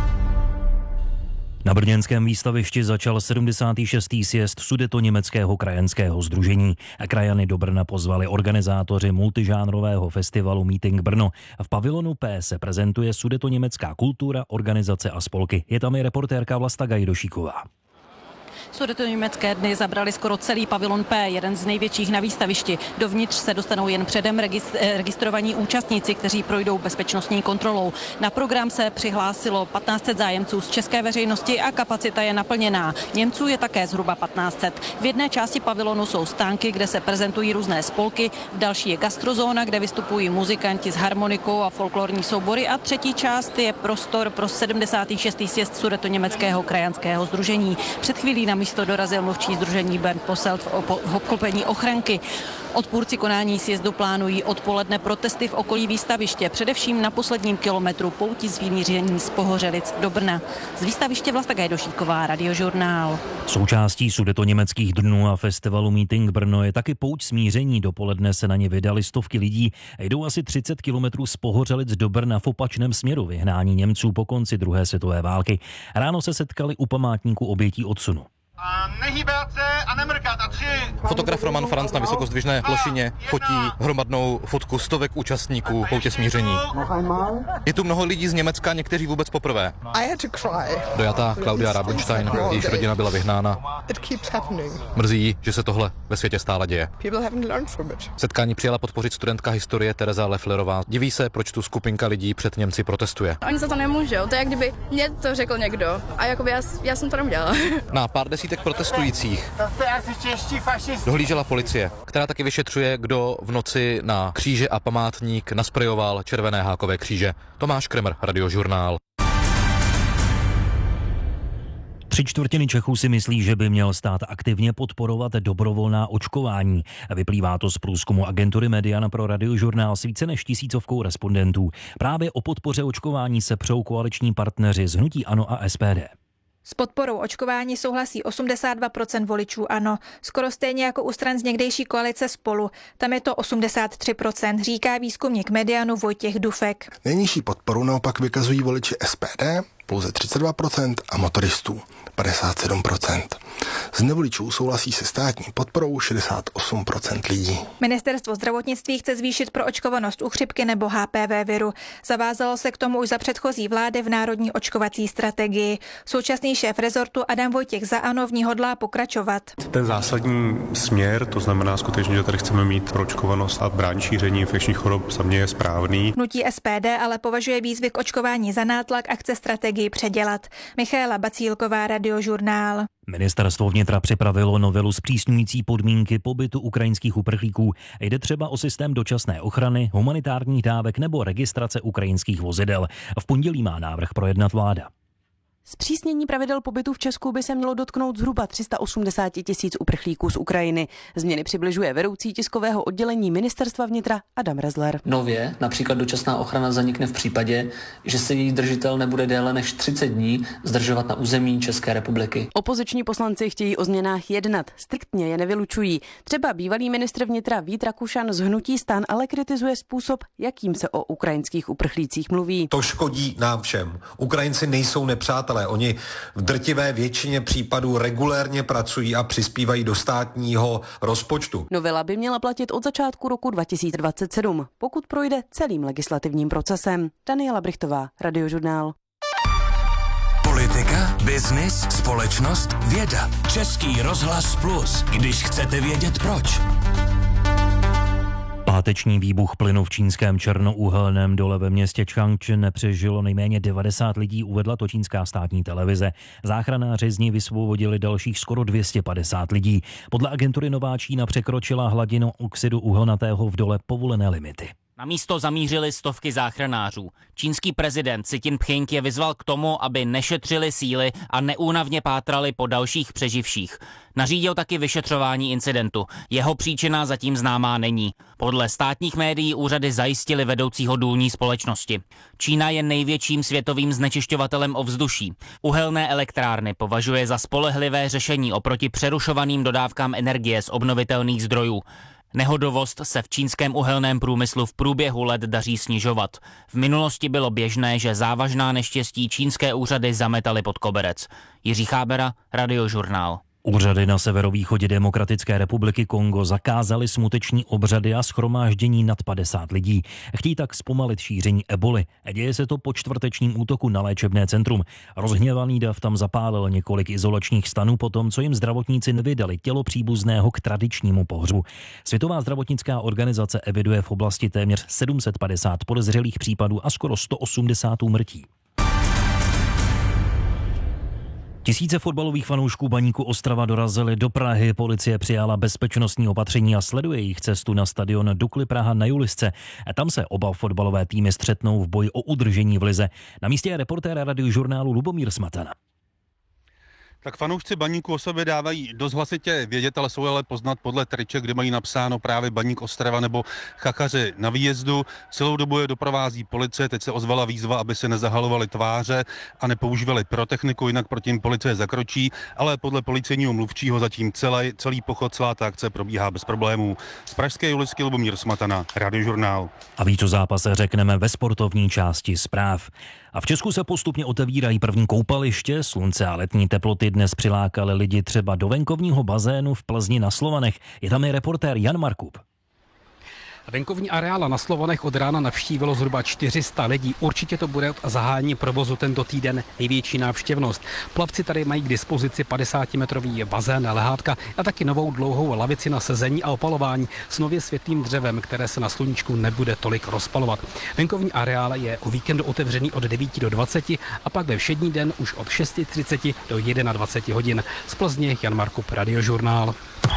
Na brněnském výstavišti začal 76. sjezd Sudetoněmeckého krajanského sdružení. Krajany do Brna pozvali organizátoři multižánrového festivalu Meeting Brno. V pavilonu P se prezentuje sudetoněmecká kultura, organizace a spolky. Je tam i reportérka Vlasta Gajdošíková. Sudetoněmecké dny zabrali skoro celý pavilon P, jeden z největších na výstavišti. Dovnitř se dostanou jen předem registrovaní účastníci, kteří projdou bezpečnostní kontrolou. Na program se přihlásilo 1500 zájemců z české veřejnosti a kapacita je naplněná. Němců je také zhruba 1500. V jedné části pavilonu jsou stánky, kde se prezentují různé spolky, v další je gastrozóna, kde vystupují muzikanti s harmonikou a folklorní soubory a třetí část je prostor pro 76. sjezd Sudetoněmeckého krajanského sdružení. Před chvílí na místo dorazil mluvčí sdružení Bernd Posselt v obklopení ochranky. Odpůrci konání sjezdu plánují odpoledne protesty v okolí výstaviště, především na posledním kilometru pouti z Vymíření z Pohořelic do Brna. Z výstaviště Vlasta Gajdošíková, Radiožurnál. Součástí sudetoněmeckých dnů a festivalu Meeting Brno je taky pouť smíření. Dopoledne se na ně vydali stovky lidí. Jdou asi 30 kilometrů z Pohořelic do Brna v opačném směru vyhnání Němců po konci druhé světové války. Ráno se setkali u památníku obětí odsunu. A nehýbat se a nemrkat a 3. Fotograf Roman Franc na vysokozdvižné plošině fotí hromadnou fotku stovek účastníků poutě smíření. Je tu mnoho lidí z Německa, někteří vůbec poprvé. Dojatá Klaudia Rabenstein, jejíž rodina byla vyhnána. Mrzí jí, že se tohle ve světě stále děje. Setkání přijela podpořit studentka historie Tereza Lefflerová. Diví se, proč tu skupinka lidí před Němci protestuje. Oni za to nemůžou, to je jak kdyby mě to řekl někdo a jakoby já jsem to neudělala. Na pár desítek protestujících dohlížela policie, která taky vyšetřuje, kdo v noci na kříže a památník nasprejoval červené hákové kříže. Tomáš Kremer, Radiožurnál. 3/4 Čechů si myslí, že by měl stát aktivně podporovat dobrovolná očkování. Vyplývá to z průzkumu agentury Median pro Radiožurnál s více než 1000 respondentů. Právě o podpoře očkování se přou koaliční partneři z hnutí ANO a SPD. S podporou očkování souhlasí 82% voličů ANO, skoro stejně jako u stran z někdejší koalice Spolu. Tam je to 83%, říká výzkumník Medianu Vojtěch Dufek. Nejnižší podporu naopak vykazují voliči SPD, pouze 32% a motoristů 57%. Z nevoličů souhlasí se státní podporou 68% lidí. Ministerstvo zdravotnictví chce zvýšit proočkovanost u chřipky nebo HPV viru. Zavázalo se k tomu už za předchozí vlády v národní očkovací strategii. Současný šéf rezortu Adam Vojtěch za ANO v ní hodlá pokračovat. Ten zásadní směr, to znamená skutečně, že tady chceme mít proočkovanost a bránit šíření infekčních chorob, za mě je správný. Hnutí SPD ale považuje výzvy k očkování za nátlak a chce strategii předělat. Michaela Bacílková, Radiožurnál. Ministerstvo vnitra připravilo novelu zpřísňující podmínky pobytu ukrajinských uprchlíků. Jde třeba o systém dočasné ochrany, humanitárních dávek nebo registrace ukrajinských vozidel. V pondělí má návrh projednat vláda. Zpřísnění pravidel pobytu v Česku by se mělo dotknout zhruba 380 000 uprchlíků z Ukrajiny. Změny přibližuje vedoucí tiskového oddělení Ministerstva vnitra Adam Rezler. Nově například dočasná ochrana zanikne v případě, že se její držitel nebude déle než 30 dní zdržovat na území České republiky. Opoziční poslanci chtějí o změnách jednat, striktně je nevylučují. Třeba bývalý ministr vnitra Vít Rakušan z hnutí STAN ale kritizuje způsob, jakým se o ukrajinských uprchlících mluví. To škodí nám všem. Ukrajinci nejsou nepřátelé. Oni v drtivé většině případů regulérně pracují a přispívají do státního rozpočtu. Novela by měla platit od začátku roku 2027, pokud projde celým legislativním procesem. Daniela Brichtová, Radiožurnál. Politika, biznis, společnost, věda. Český rozhlas Plus, když chcete vědět proč. Páteční výbuch plynu v čínském černouhelném dole ve městě Changchun nepřežilo nejméně 90 lidí, uvedla to čínská státní televize. Záchranáři z ní vysvobodili dalších skoro 250 lidí. Podle agentury Nová Čína překročila hladinu oxidu uhelnatého v dole povolené limity. Na místo zamířili stovky záchranářů. Čínský prezident Xi Jinping je vyzval k tomu, aby nešetřili síly a neúnavně pátrali po dalších přeživších. Nařídil taky vyšetřování incidentu. Jeho příčina zatím známá není. Podle státních médií úřady zajistili vedoucího důlní společnosti. Čína je největším světovým znečišťovatelem ovzduší. Uhelné elektrárny považuje za spolehlivé řešení oproti přerušovaným dodávkám energie z obnovitelných zdrojů. Nehodovost se v čínském uhelném průmyslu v průběhu let daří snižovat. V minulosti bylo běžné, že závažná neštěstí čínské úřady zametaly pod koberec. Jiří Chábera, Radiožurnál. Úřady na severovýchodě Demokratické republiky Kongo zakázaly smuteční obřady a shromáždění nad 50 lidí. Chtějí tak zpomalit šíření eboli. Děje se to po čtvrtečním útoku na léčebné centrum. Rozhněvaný dav tam zapálil několik izolačních stanů potom, co jim zdravotníci nevydali tělo příbuzného k tradičnímu pohřbu. Světová zdravotnická organizace eviduje v oblasti téměř 750 podezřelých případů a skoro 180 úmrtí. Tisíce fotbalových fanoušků Baníku Ostrava dorazili do Prahy, policie přijala bezpečnostní opatření a sleduje jejich cestu na stadion Dukly Praha na Julisce. Tam se oba fotbalové týmy střetnou v boji o udržení v lize. Na místě je reportér Radiožurnálu Lubomír Smatana. Tak fanoušci Baníku o sobě dávají dost hlasitě vědět, ale jsou ale poznat podle triček, kde mají napsáno právě Baník Ostrava nebo Chachaři na výjezdu. Celou dobu je doprovází policie, teď se ozvala výzva, aby se nezahalovali tváře a nepoužívali pyrotechniku, jinak proti jim policie zakročí, ale podle policejního mluvčího zatím celý pochod, celá ta akce probíhá bez problémů. Z pražské Julisky Lubomír Smatana, Radiožurnál. A víc o zápase řekneme ve sportovní části zpráv. A v Česku se postupně otevírají první koupaliště, slunce a letní teploty dnes přilákaly lidi třeba do venkovního bazénu v Plzni na Slovanech. Je tam i reportér Jan Markup. Venkovní areála na Slovanech od rána navštívilo zhruba 400 lidí. Určitě to bude od zahájení provozu tento týden největší návštěvnost. Plavci tady mají k dispozici 50-metrový bazén, lehátka a taky novou dlouhou lavici na sezení a opalování s nově světlým dřevem, které se na sluníčku nebude tolik rozpalovat. Venkovní areál je o víkendu otevřený od 9 do 20 a pak ve všední den už od 6:30 do 21 hodin. Z Plzně Jan Markup, Radiožurnál.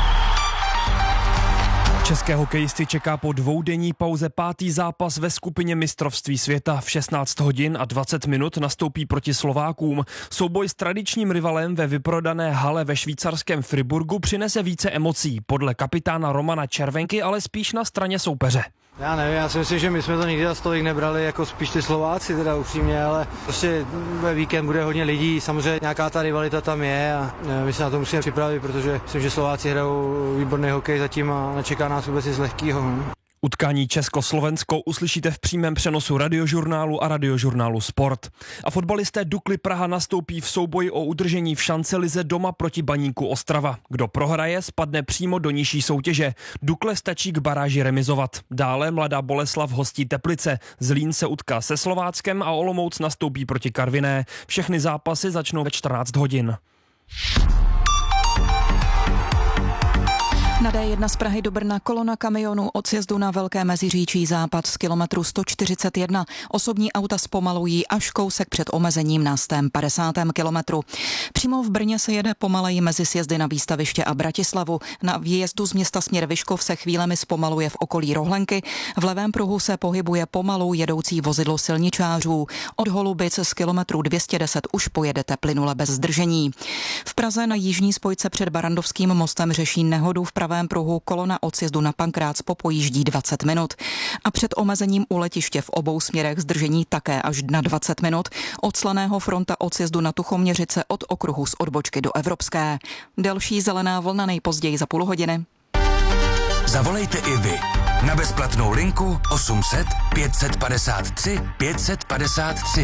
České hokejisty čeká po dvoudenní pauze pátý zápas ve skupině mistrovství světa. V 16 hodin a 20 minut nastoupí proti Slovákům. Souboj s tradičním rivalem ve vyprodané hale ve švýcarském Friburgu přinese více emocí. Podle kapitána Romana Červenky, ale spíš na straně soupeře. Já nevím, já si myslím, že my jsme to nikdy za tolik nebrali, jako spíš ty Slováci teda upřímně, ale prostě ve víkend bude hodně lidí, samozřejmě nějaká ta rivalita tam je a my se na to musíme připravit, protože myslím, že Slováci hrajou výborný hokej zatím a nečeká nás vůbec nic lehkýho. Utkání Česko-Slovensko uslyšíte v přímém přenosu Radiožurnálu a Radiožurnálu Sport. A fotbalisté Dukly Praha nastoupí v souboji o udržení v šancelize doma proti Baníku Ostrava. Kdo prohraje, spadne přímo do nižší soutěže. Dukle stačí k baráži remizovat. Dále Mladá Boleslav hostí Teplice. Zlín se utká se Slováckem a Olomouc nastoupí proti Karviné. Všechny zápasy začnou ve 14 hodin. Na D1 z Prahy do Brna kolona kamionů od sjezdu na Velké Meziříčí západ z kilometru 141. Osobní auta zpomalují až kousek před omezením na 150. kilometru. Přímo v Brně se jede pomaleji mezi sjezdy na Výstaviště a Bratislavu. Na výjezdu z města směr Vyškov se chvílemi zpomaluje v okolí Rohlenky. V levém pruhu se pohybuje pomalu jedoucí vozidlo silničářů. Od Holubic z kilometru 210 už pojedete plynule bez zdržení. V Praze na jižní spojce před Barandovským mostem řeší nehodu v pravém pruhu. Kolona od sjezdu na Pankrác popojíždí 20 minut. A před omezením u letiště v obou směrech zdržení také až na 20 minut. Od Slaného fronta od sjezdu na Tuchoměřice od okruhu z odbočky do Evropské. Delší zelená vlna nejpozději za půl hodiny. Zavolejte i vy na bezplatnou linku 800 553 553.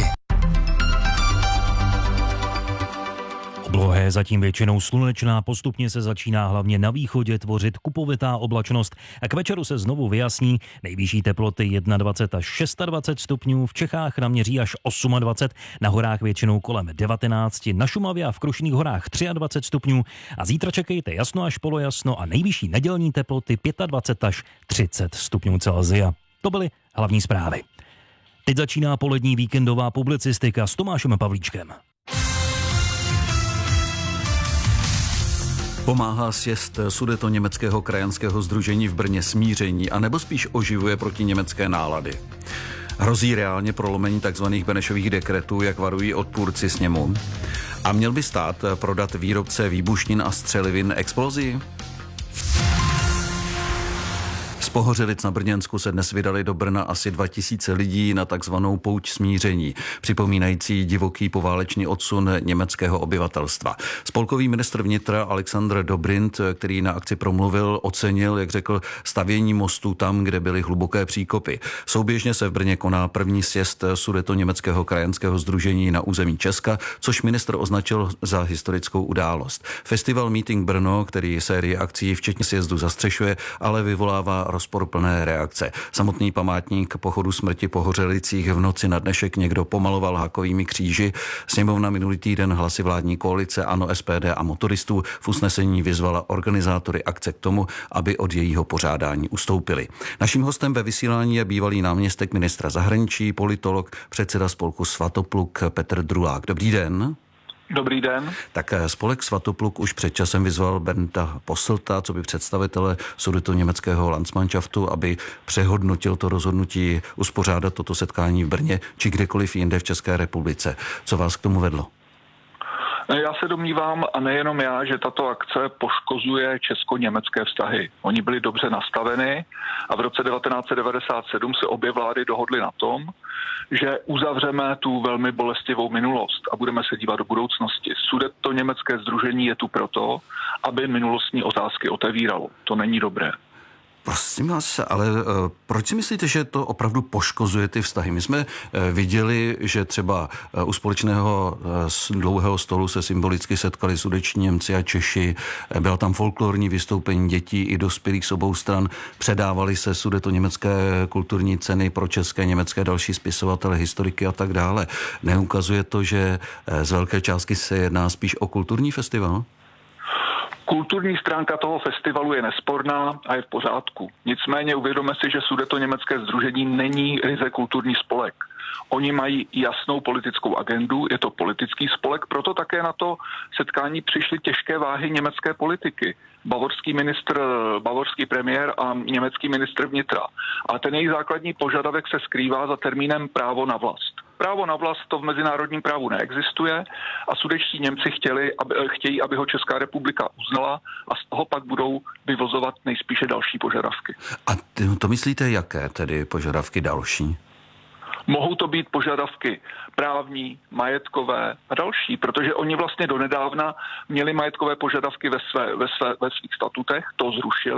Oblohé zatím většinou slunečná, postupně se začíná hlavně na východě tvořit kupovitá oblačnost a k večeru se znovu vyjasní. Nejvyšší teploty 21 až 26 stupňů, v Čechách naměří až 28, na horách většinou kolem 19, na Šumavě a v Krušných horách 23 stupňů a zítra čekejte jasno až polojasno a nejvyšší nedělní teploty 25 až 30 stupňů Celsia. To byly hlavní zprávy. Teď začíná polední víkendová publicistika s Tomášem Pavlíčkem. Pomáhá sjezd Sudetoněmeckého krajanského sdružení v Brně smíření, anebo spíš oživuje protiněmecké nálady? Hrozí reálně prolomení tzv. Benešových dekretů, jak varují odpůrci sněmu? A měl by stát prodat výrobce výbušnin a střelivin Explozii? Z Pohořelic na Brněnsku se dnes vydali do Brna asi 2000 lidí na takzvanou pouť smíření, připomínající divoký poválečný odsun německého obyvatelstva. Spolkový ministr vnitra Alexander Dobrindt, který na akci promluvil, ocenil, jak řekl, stavění mostů tam, kde byly hluboké příkopy. Souběžně se v Brně koná první sjezd Sudetoněmeckého krajanského sdružení na území Česka, což ministr označil za historickou událost. Festival Meeting Brno, který sérii akcí včetně sjezdu zastřešuje, ale vyvolává rozporuplné reakce. Samotný památník pochodu smrti po Hořelicích v noci na dnešek někdo pomaloval hakovými kříži. Sněmovna minulý týden hlasy vládní koalice ANO, SPD a motoristů v usnesení vyzvala organizátory akce k tomu, aby od jejího pořádání ustoupili. Naším hostem ve vysílání je bývalý náměstek ministra zahraničí, politolog, předseda spolku Svatopluk Petr Drulák. Dobrý den. Dobrý den. Tak spolek Svatopluk už před časem vyzval Bernda Posselta, co by představitele Sudetoněmeckého Landsmannschaftu, aby přehodnotil to rozhodnutí uspořádat toto setkání v Brně či kdekoliv jinde v České republice. Co vás k tomu vedlo? Já se domnívám, a nejenom já, že tato akce poškozuje česko-německé vztahy. Oni byli dobře nastaveny a v roce 1997 se obě vlády dohodly na tom, že uzavřeme tu velmi bolestivou minulost a budeme se dívat do budoucnosti. Sudetoněmecké sdružení je tu proto, aby minulostní otázky otevíralo. To není dobré. Prosím vás, ale proč si myslíte, že to opravdu poškozuje ty vztahy? My jsme viděli, že třeba u společného dlouhého stolu se symbolicky setkali sudeční Němci a Češi. Byla tam folklorní vystoupení dětí i dospělých z obou stran. Předávali se sudetoněmecké kulturní ceny pro české, německé, další spisovatele, historiky a tak dále. Neukazuje to, že z velké částky se jedná spíš o kulturní festival? Kulturní stránka toho festivalu je nesporná a je v pořádku. Nicméně uvědomme si, že Sudetoněmecké sdružení není ryze kulturní spolek. Oni mají jasnou politickou agendu, je to politický spolek, proto také na to setkání přišly těžké váhy německé politiky. Bavorský premiér a německý ministr vnitra. A ten jejich základní požadavek se skrývá za termínem právo na vlast. Právo na vlast to v mezinárodním právu neexistuje a sudečtí Němci chtějí, aby ho Česká republika uznala a z toho pak budou vyvozovat nejspíše další požadavky. A to myslíte, jaké tedy požadavky další? Mohou to být požadavky právní, majetkové a další, protože oni vlastně donedávna měli majetkové požadavky ve svých statutech, to zrušili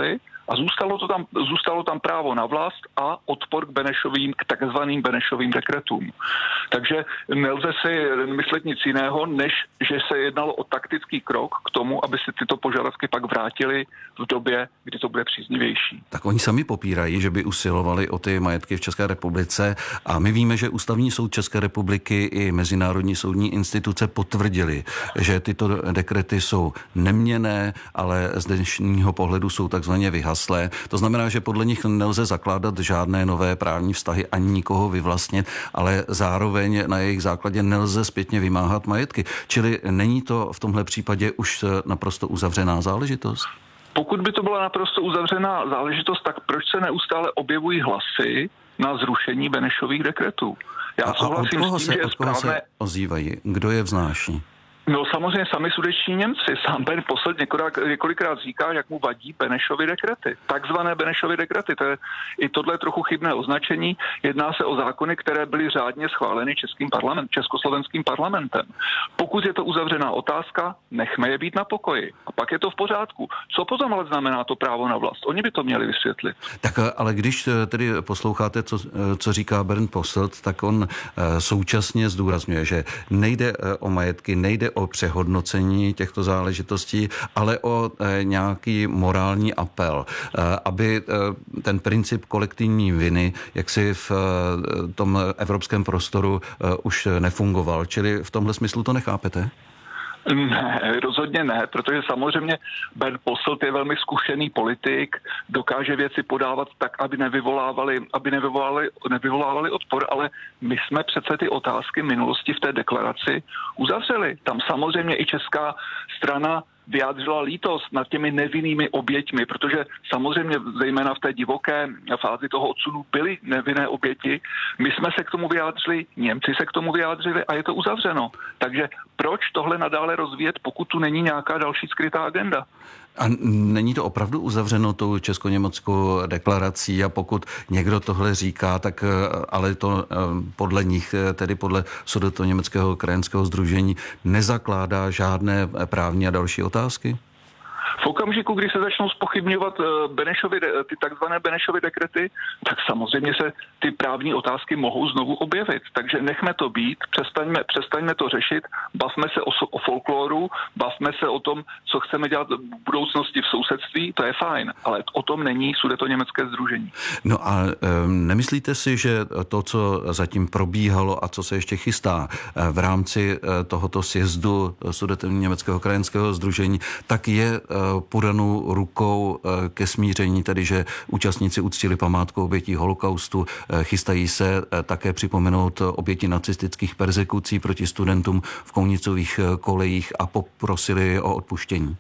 A zůstalo tam právo na vlast a odpor k takzvaným Benešovým dekretům. Takže nelze si myslet nic jiného, než že se jednalo o taktický krok k tomu, aby se tyto požadavky pak vrátily v době, kdy to bude příznivější. Tak oni sami popírají, že by usilovali o ty majetky v České republice a my víme, že Ústavní soud České republiky i mezinárodní soudní instituce potvrdili, že tyto dekrety jsou neměnné, ale z dnešního pohledu jsou takzvaně vyhaslé. To znamená, že podle nich nelze zakládat žádné nové právní vztahy ani nikoho vyvlastnit, ale zároveň na jejich základě nelze zpětně vymáhat majetky. Čili není to v tomhle případě už naprosto uzavřená záležitost? Pokud by to byla naprosto uzavřená záležitost, tak proč se neustále objevují hlasy na zrušení Benešových dekretů? Já souhlasím s tím, že je správné... se ozývají? Kdo je vznáší? No samozřejmě sami sudetští Němci. Sám Ben Posselt několikrát říká, jak mu vadí Benešovy dekrety. Takzvané Benešovy dekrety. To je i tohle trochu chybné označení. Jedná se o zákony, které byly řádně schváleny československým parlamentem. Pokud je to uzavřená otázka, nechme je být na pokoji. A pak je to v pořádku. Co potom ale znamená to právo na vlast? Oni by to měli vysvětlit. Tak ale když tedy posloucháte, co říká Bernd Posselt, tak on současně zdůrazňuje, že nejde o majetky, nejde o přehodnocení těchto záležitostí, ale o nějaký morální apel, aby ten princip kolektivní viny jaksi v tom evropském prostoru už nefungoval. Čili v tomhle smyslu to nechápete? Ne, rozhodně ne, protože samozřejmě Bernd Posselt je velmi zkušený politik, dokáže věci podávat tak, aby nevyvolávali odpor, ale my jsme přece ty otázky minulosti v té deklaraci uzavřeli. Tam samozřejmě i česká strana vyjádřila lítost nad těmi nevinnými oběťmi, protože samozřejmě zejména v té divoké fázi toho odsunu byly nevinné oběti. My jsme se k tomu vyjádřili, Němci se k tomu vyjádřili a je to uzavřeno. Takže proč tohle nadále rozvíjet, pokud tu není nějaká další skrytá agenda? A není to opravdu uzavřeno tou česko-německou deklarací a pokud někdo tohle říká, tak ale to podle nich, tedy podle Sudetoněmeckého krajanského sdružení, nezakládá žádné právní a další otázky? V okamžiku, kdy se začnou zpochybňovat ty takzvané Benešovy dekrety, tak samozřejmě se ty právní otázky mohou znovu objevit. Takže nechme to být, přestaňme to řešit, bavme se o folkloru, bavme se o tom, co chceme dělat v budoucnosti v sousedství, to je fajn, ale o tom není Sudetoněmecké sdružení. No a nemyslíte si, že to, co zatím probíhalo a co se ještě chystá v rámci tohoto sjezdu Sudetoněmeckého krajanského sdružení, tak je podanou rukou ke smíření, tedy že účastníci uctili památku obětí holokaustu, chystají se také připomenout oběti nacistických perzekucí proti studentům v Kounicových kolejích a poprosili o odpuštění.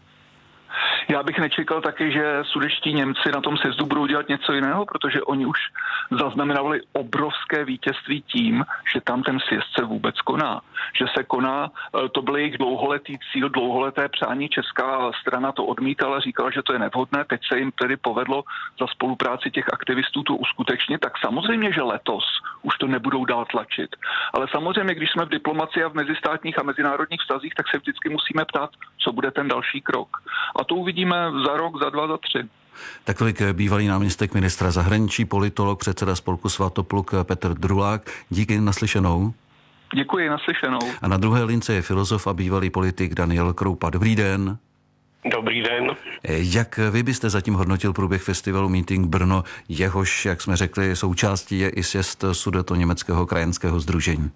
Já bych nečekal taky, že sudetští Němci na tom sjezdu budou dělat něco jiného, protože oni už zaznamenali obrovské vítězství tím, že tam ten sjezd se vůbec koná. Že se koná, to byl jejich dlouholetý cíl, dlouholeté přání, česká strana to odmítala, říkala, že to je nevhodné, teď se jim tedy povedlo za spolupráci těch aktivistů to uskutečnit, tak samozřejmě, že letos už to nebudou dál tlačit. Ale samozřejmě, když jsme v diplomacii a v mezistátních a mezinárodních vztazích, tak se vždycky musíme ptát, co bude ten další krok. A to uvidíme za rok, za 2, za 3. Tak tolik bývalý náměstek ministra zahraničí, politolog, předseda spolku Svatopluk Petr Drulák. Díky, naslyšenou. Děkuji, naslyšenou. A na druhé lince je filozof a bývalý politik Daniel Kroupa. Dobrý den. Dobrý den. Jak vy byste zatím hodnotil průběh festivalu Meeting Brno, jehož, jak jsme řekli, součástí je i sjezd Sudetoněmeckého krajanského sdružení?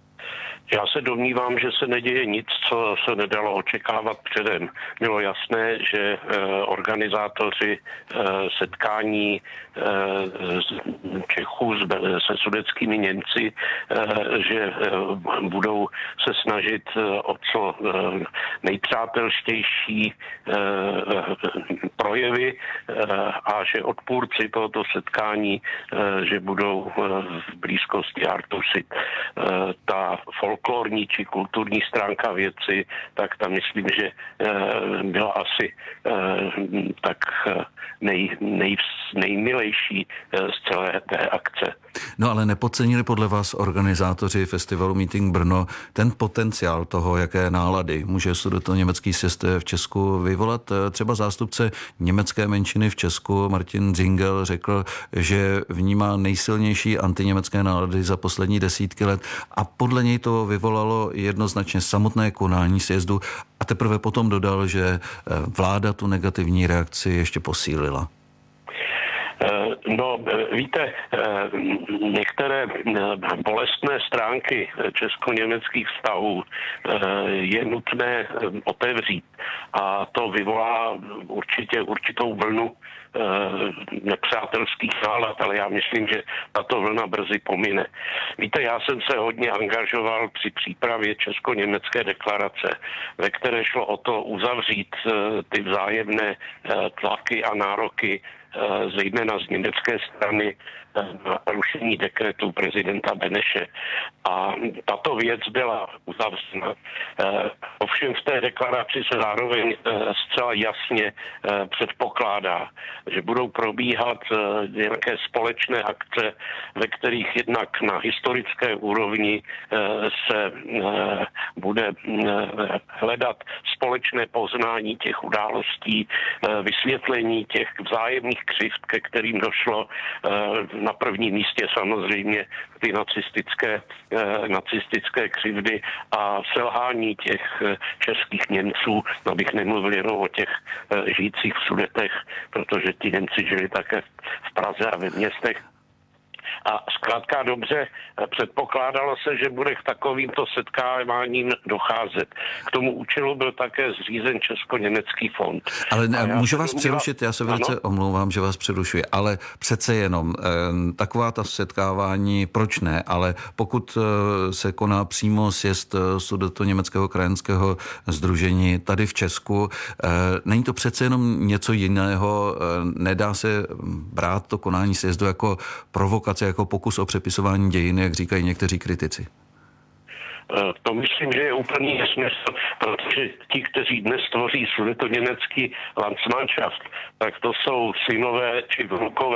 Já se domnívám, že se neděje nic, co se nedalo očekávat předem. Bylo jasné, že organizátoři setkání Čechů se sudetskými Němci, že budou se snažit o co nejpřátelštější projevy a že odpůrci tohoto setkání, že budou v blízkosti Artusy. Ta folklorní či kulturní stránka věci, tak tam myslím, že byla asi tak nejmilejší z celé té akce. No ale nepodcenili podle vás organizátoři festivalu Meeting Brno ten potenciál toho, jaké nálady může sudetoněmecký sjezd v Česku vyvolat? Třeba zástupce německé menšiny v Česku Martin Zingel řekl, že vnímá nejsilnější antiněmecké nálady za poslední desítky let a podle něj to vyvolalo jednoznačně samotné konání sjezdu a teprve potom dodal, že vláda tu negativní reakci ještě posílila. No, víte, některé bolestné stránky česko-německých vztahů je nutné otevřít a to vyvolá určitou vlnu nepřátelských nálad, ale já myslím, že tato vlna brzy pomine. Víte, já jsem se hodně angažoval při přípravě česko-německé deklarace, ve které šlo o to uzavřít ty vzájemné tlaky a nároky zejména z německé strany na rušení dekretu prezidenta Beneše. A tato věc byla uzavřena. Ovšem v té deklaraci se zároveň zcela jasně předpokládá, že budou probíhat nějaké společné akce, ve kterých jednak na historické úrovni se bude hledat společné poznání těch událostí, vysvětlení těch vzájemných křivd, ke kterým došlo. Na prvním místě samozřejmě ty nacistické křivdy a selhání těch českých Němců, abych nemluvil jenom o těch žijících v Sudetech, protože ti Němci žili také v Praze a ve městech. A zkrátka dobře předpokládalo se, že bude k takovýmto setkáváním docházet. K tomu účelu byl také zřízen Česko-německý fond. Ale můžu vás přerušit, já se velice omlouvám, že vás přerušuji, ale přece jenom taková ta setkávání, proč ne, ale pokud se koná přímo sjezd Sudetoněmeckého krajanského sdružení tady v Česku, není to přece jenom něco jiného, nedá se brát to konání sjezdu jako provokace, jako pokus o přepisování dějin, jak říkají někteří kritici? To myslím, že je úplný nesmysl, protože ti, kteří dnes tvoří sudetoněmecký Landsmannschaft, tak to jsou synové či vnukové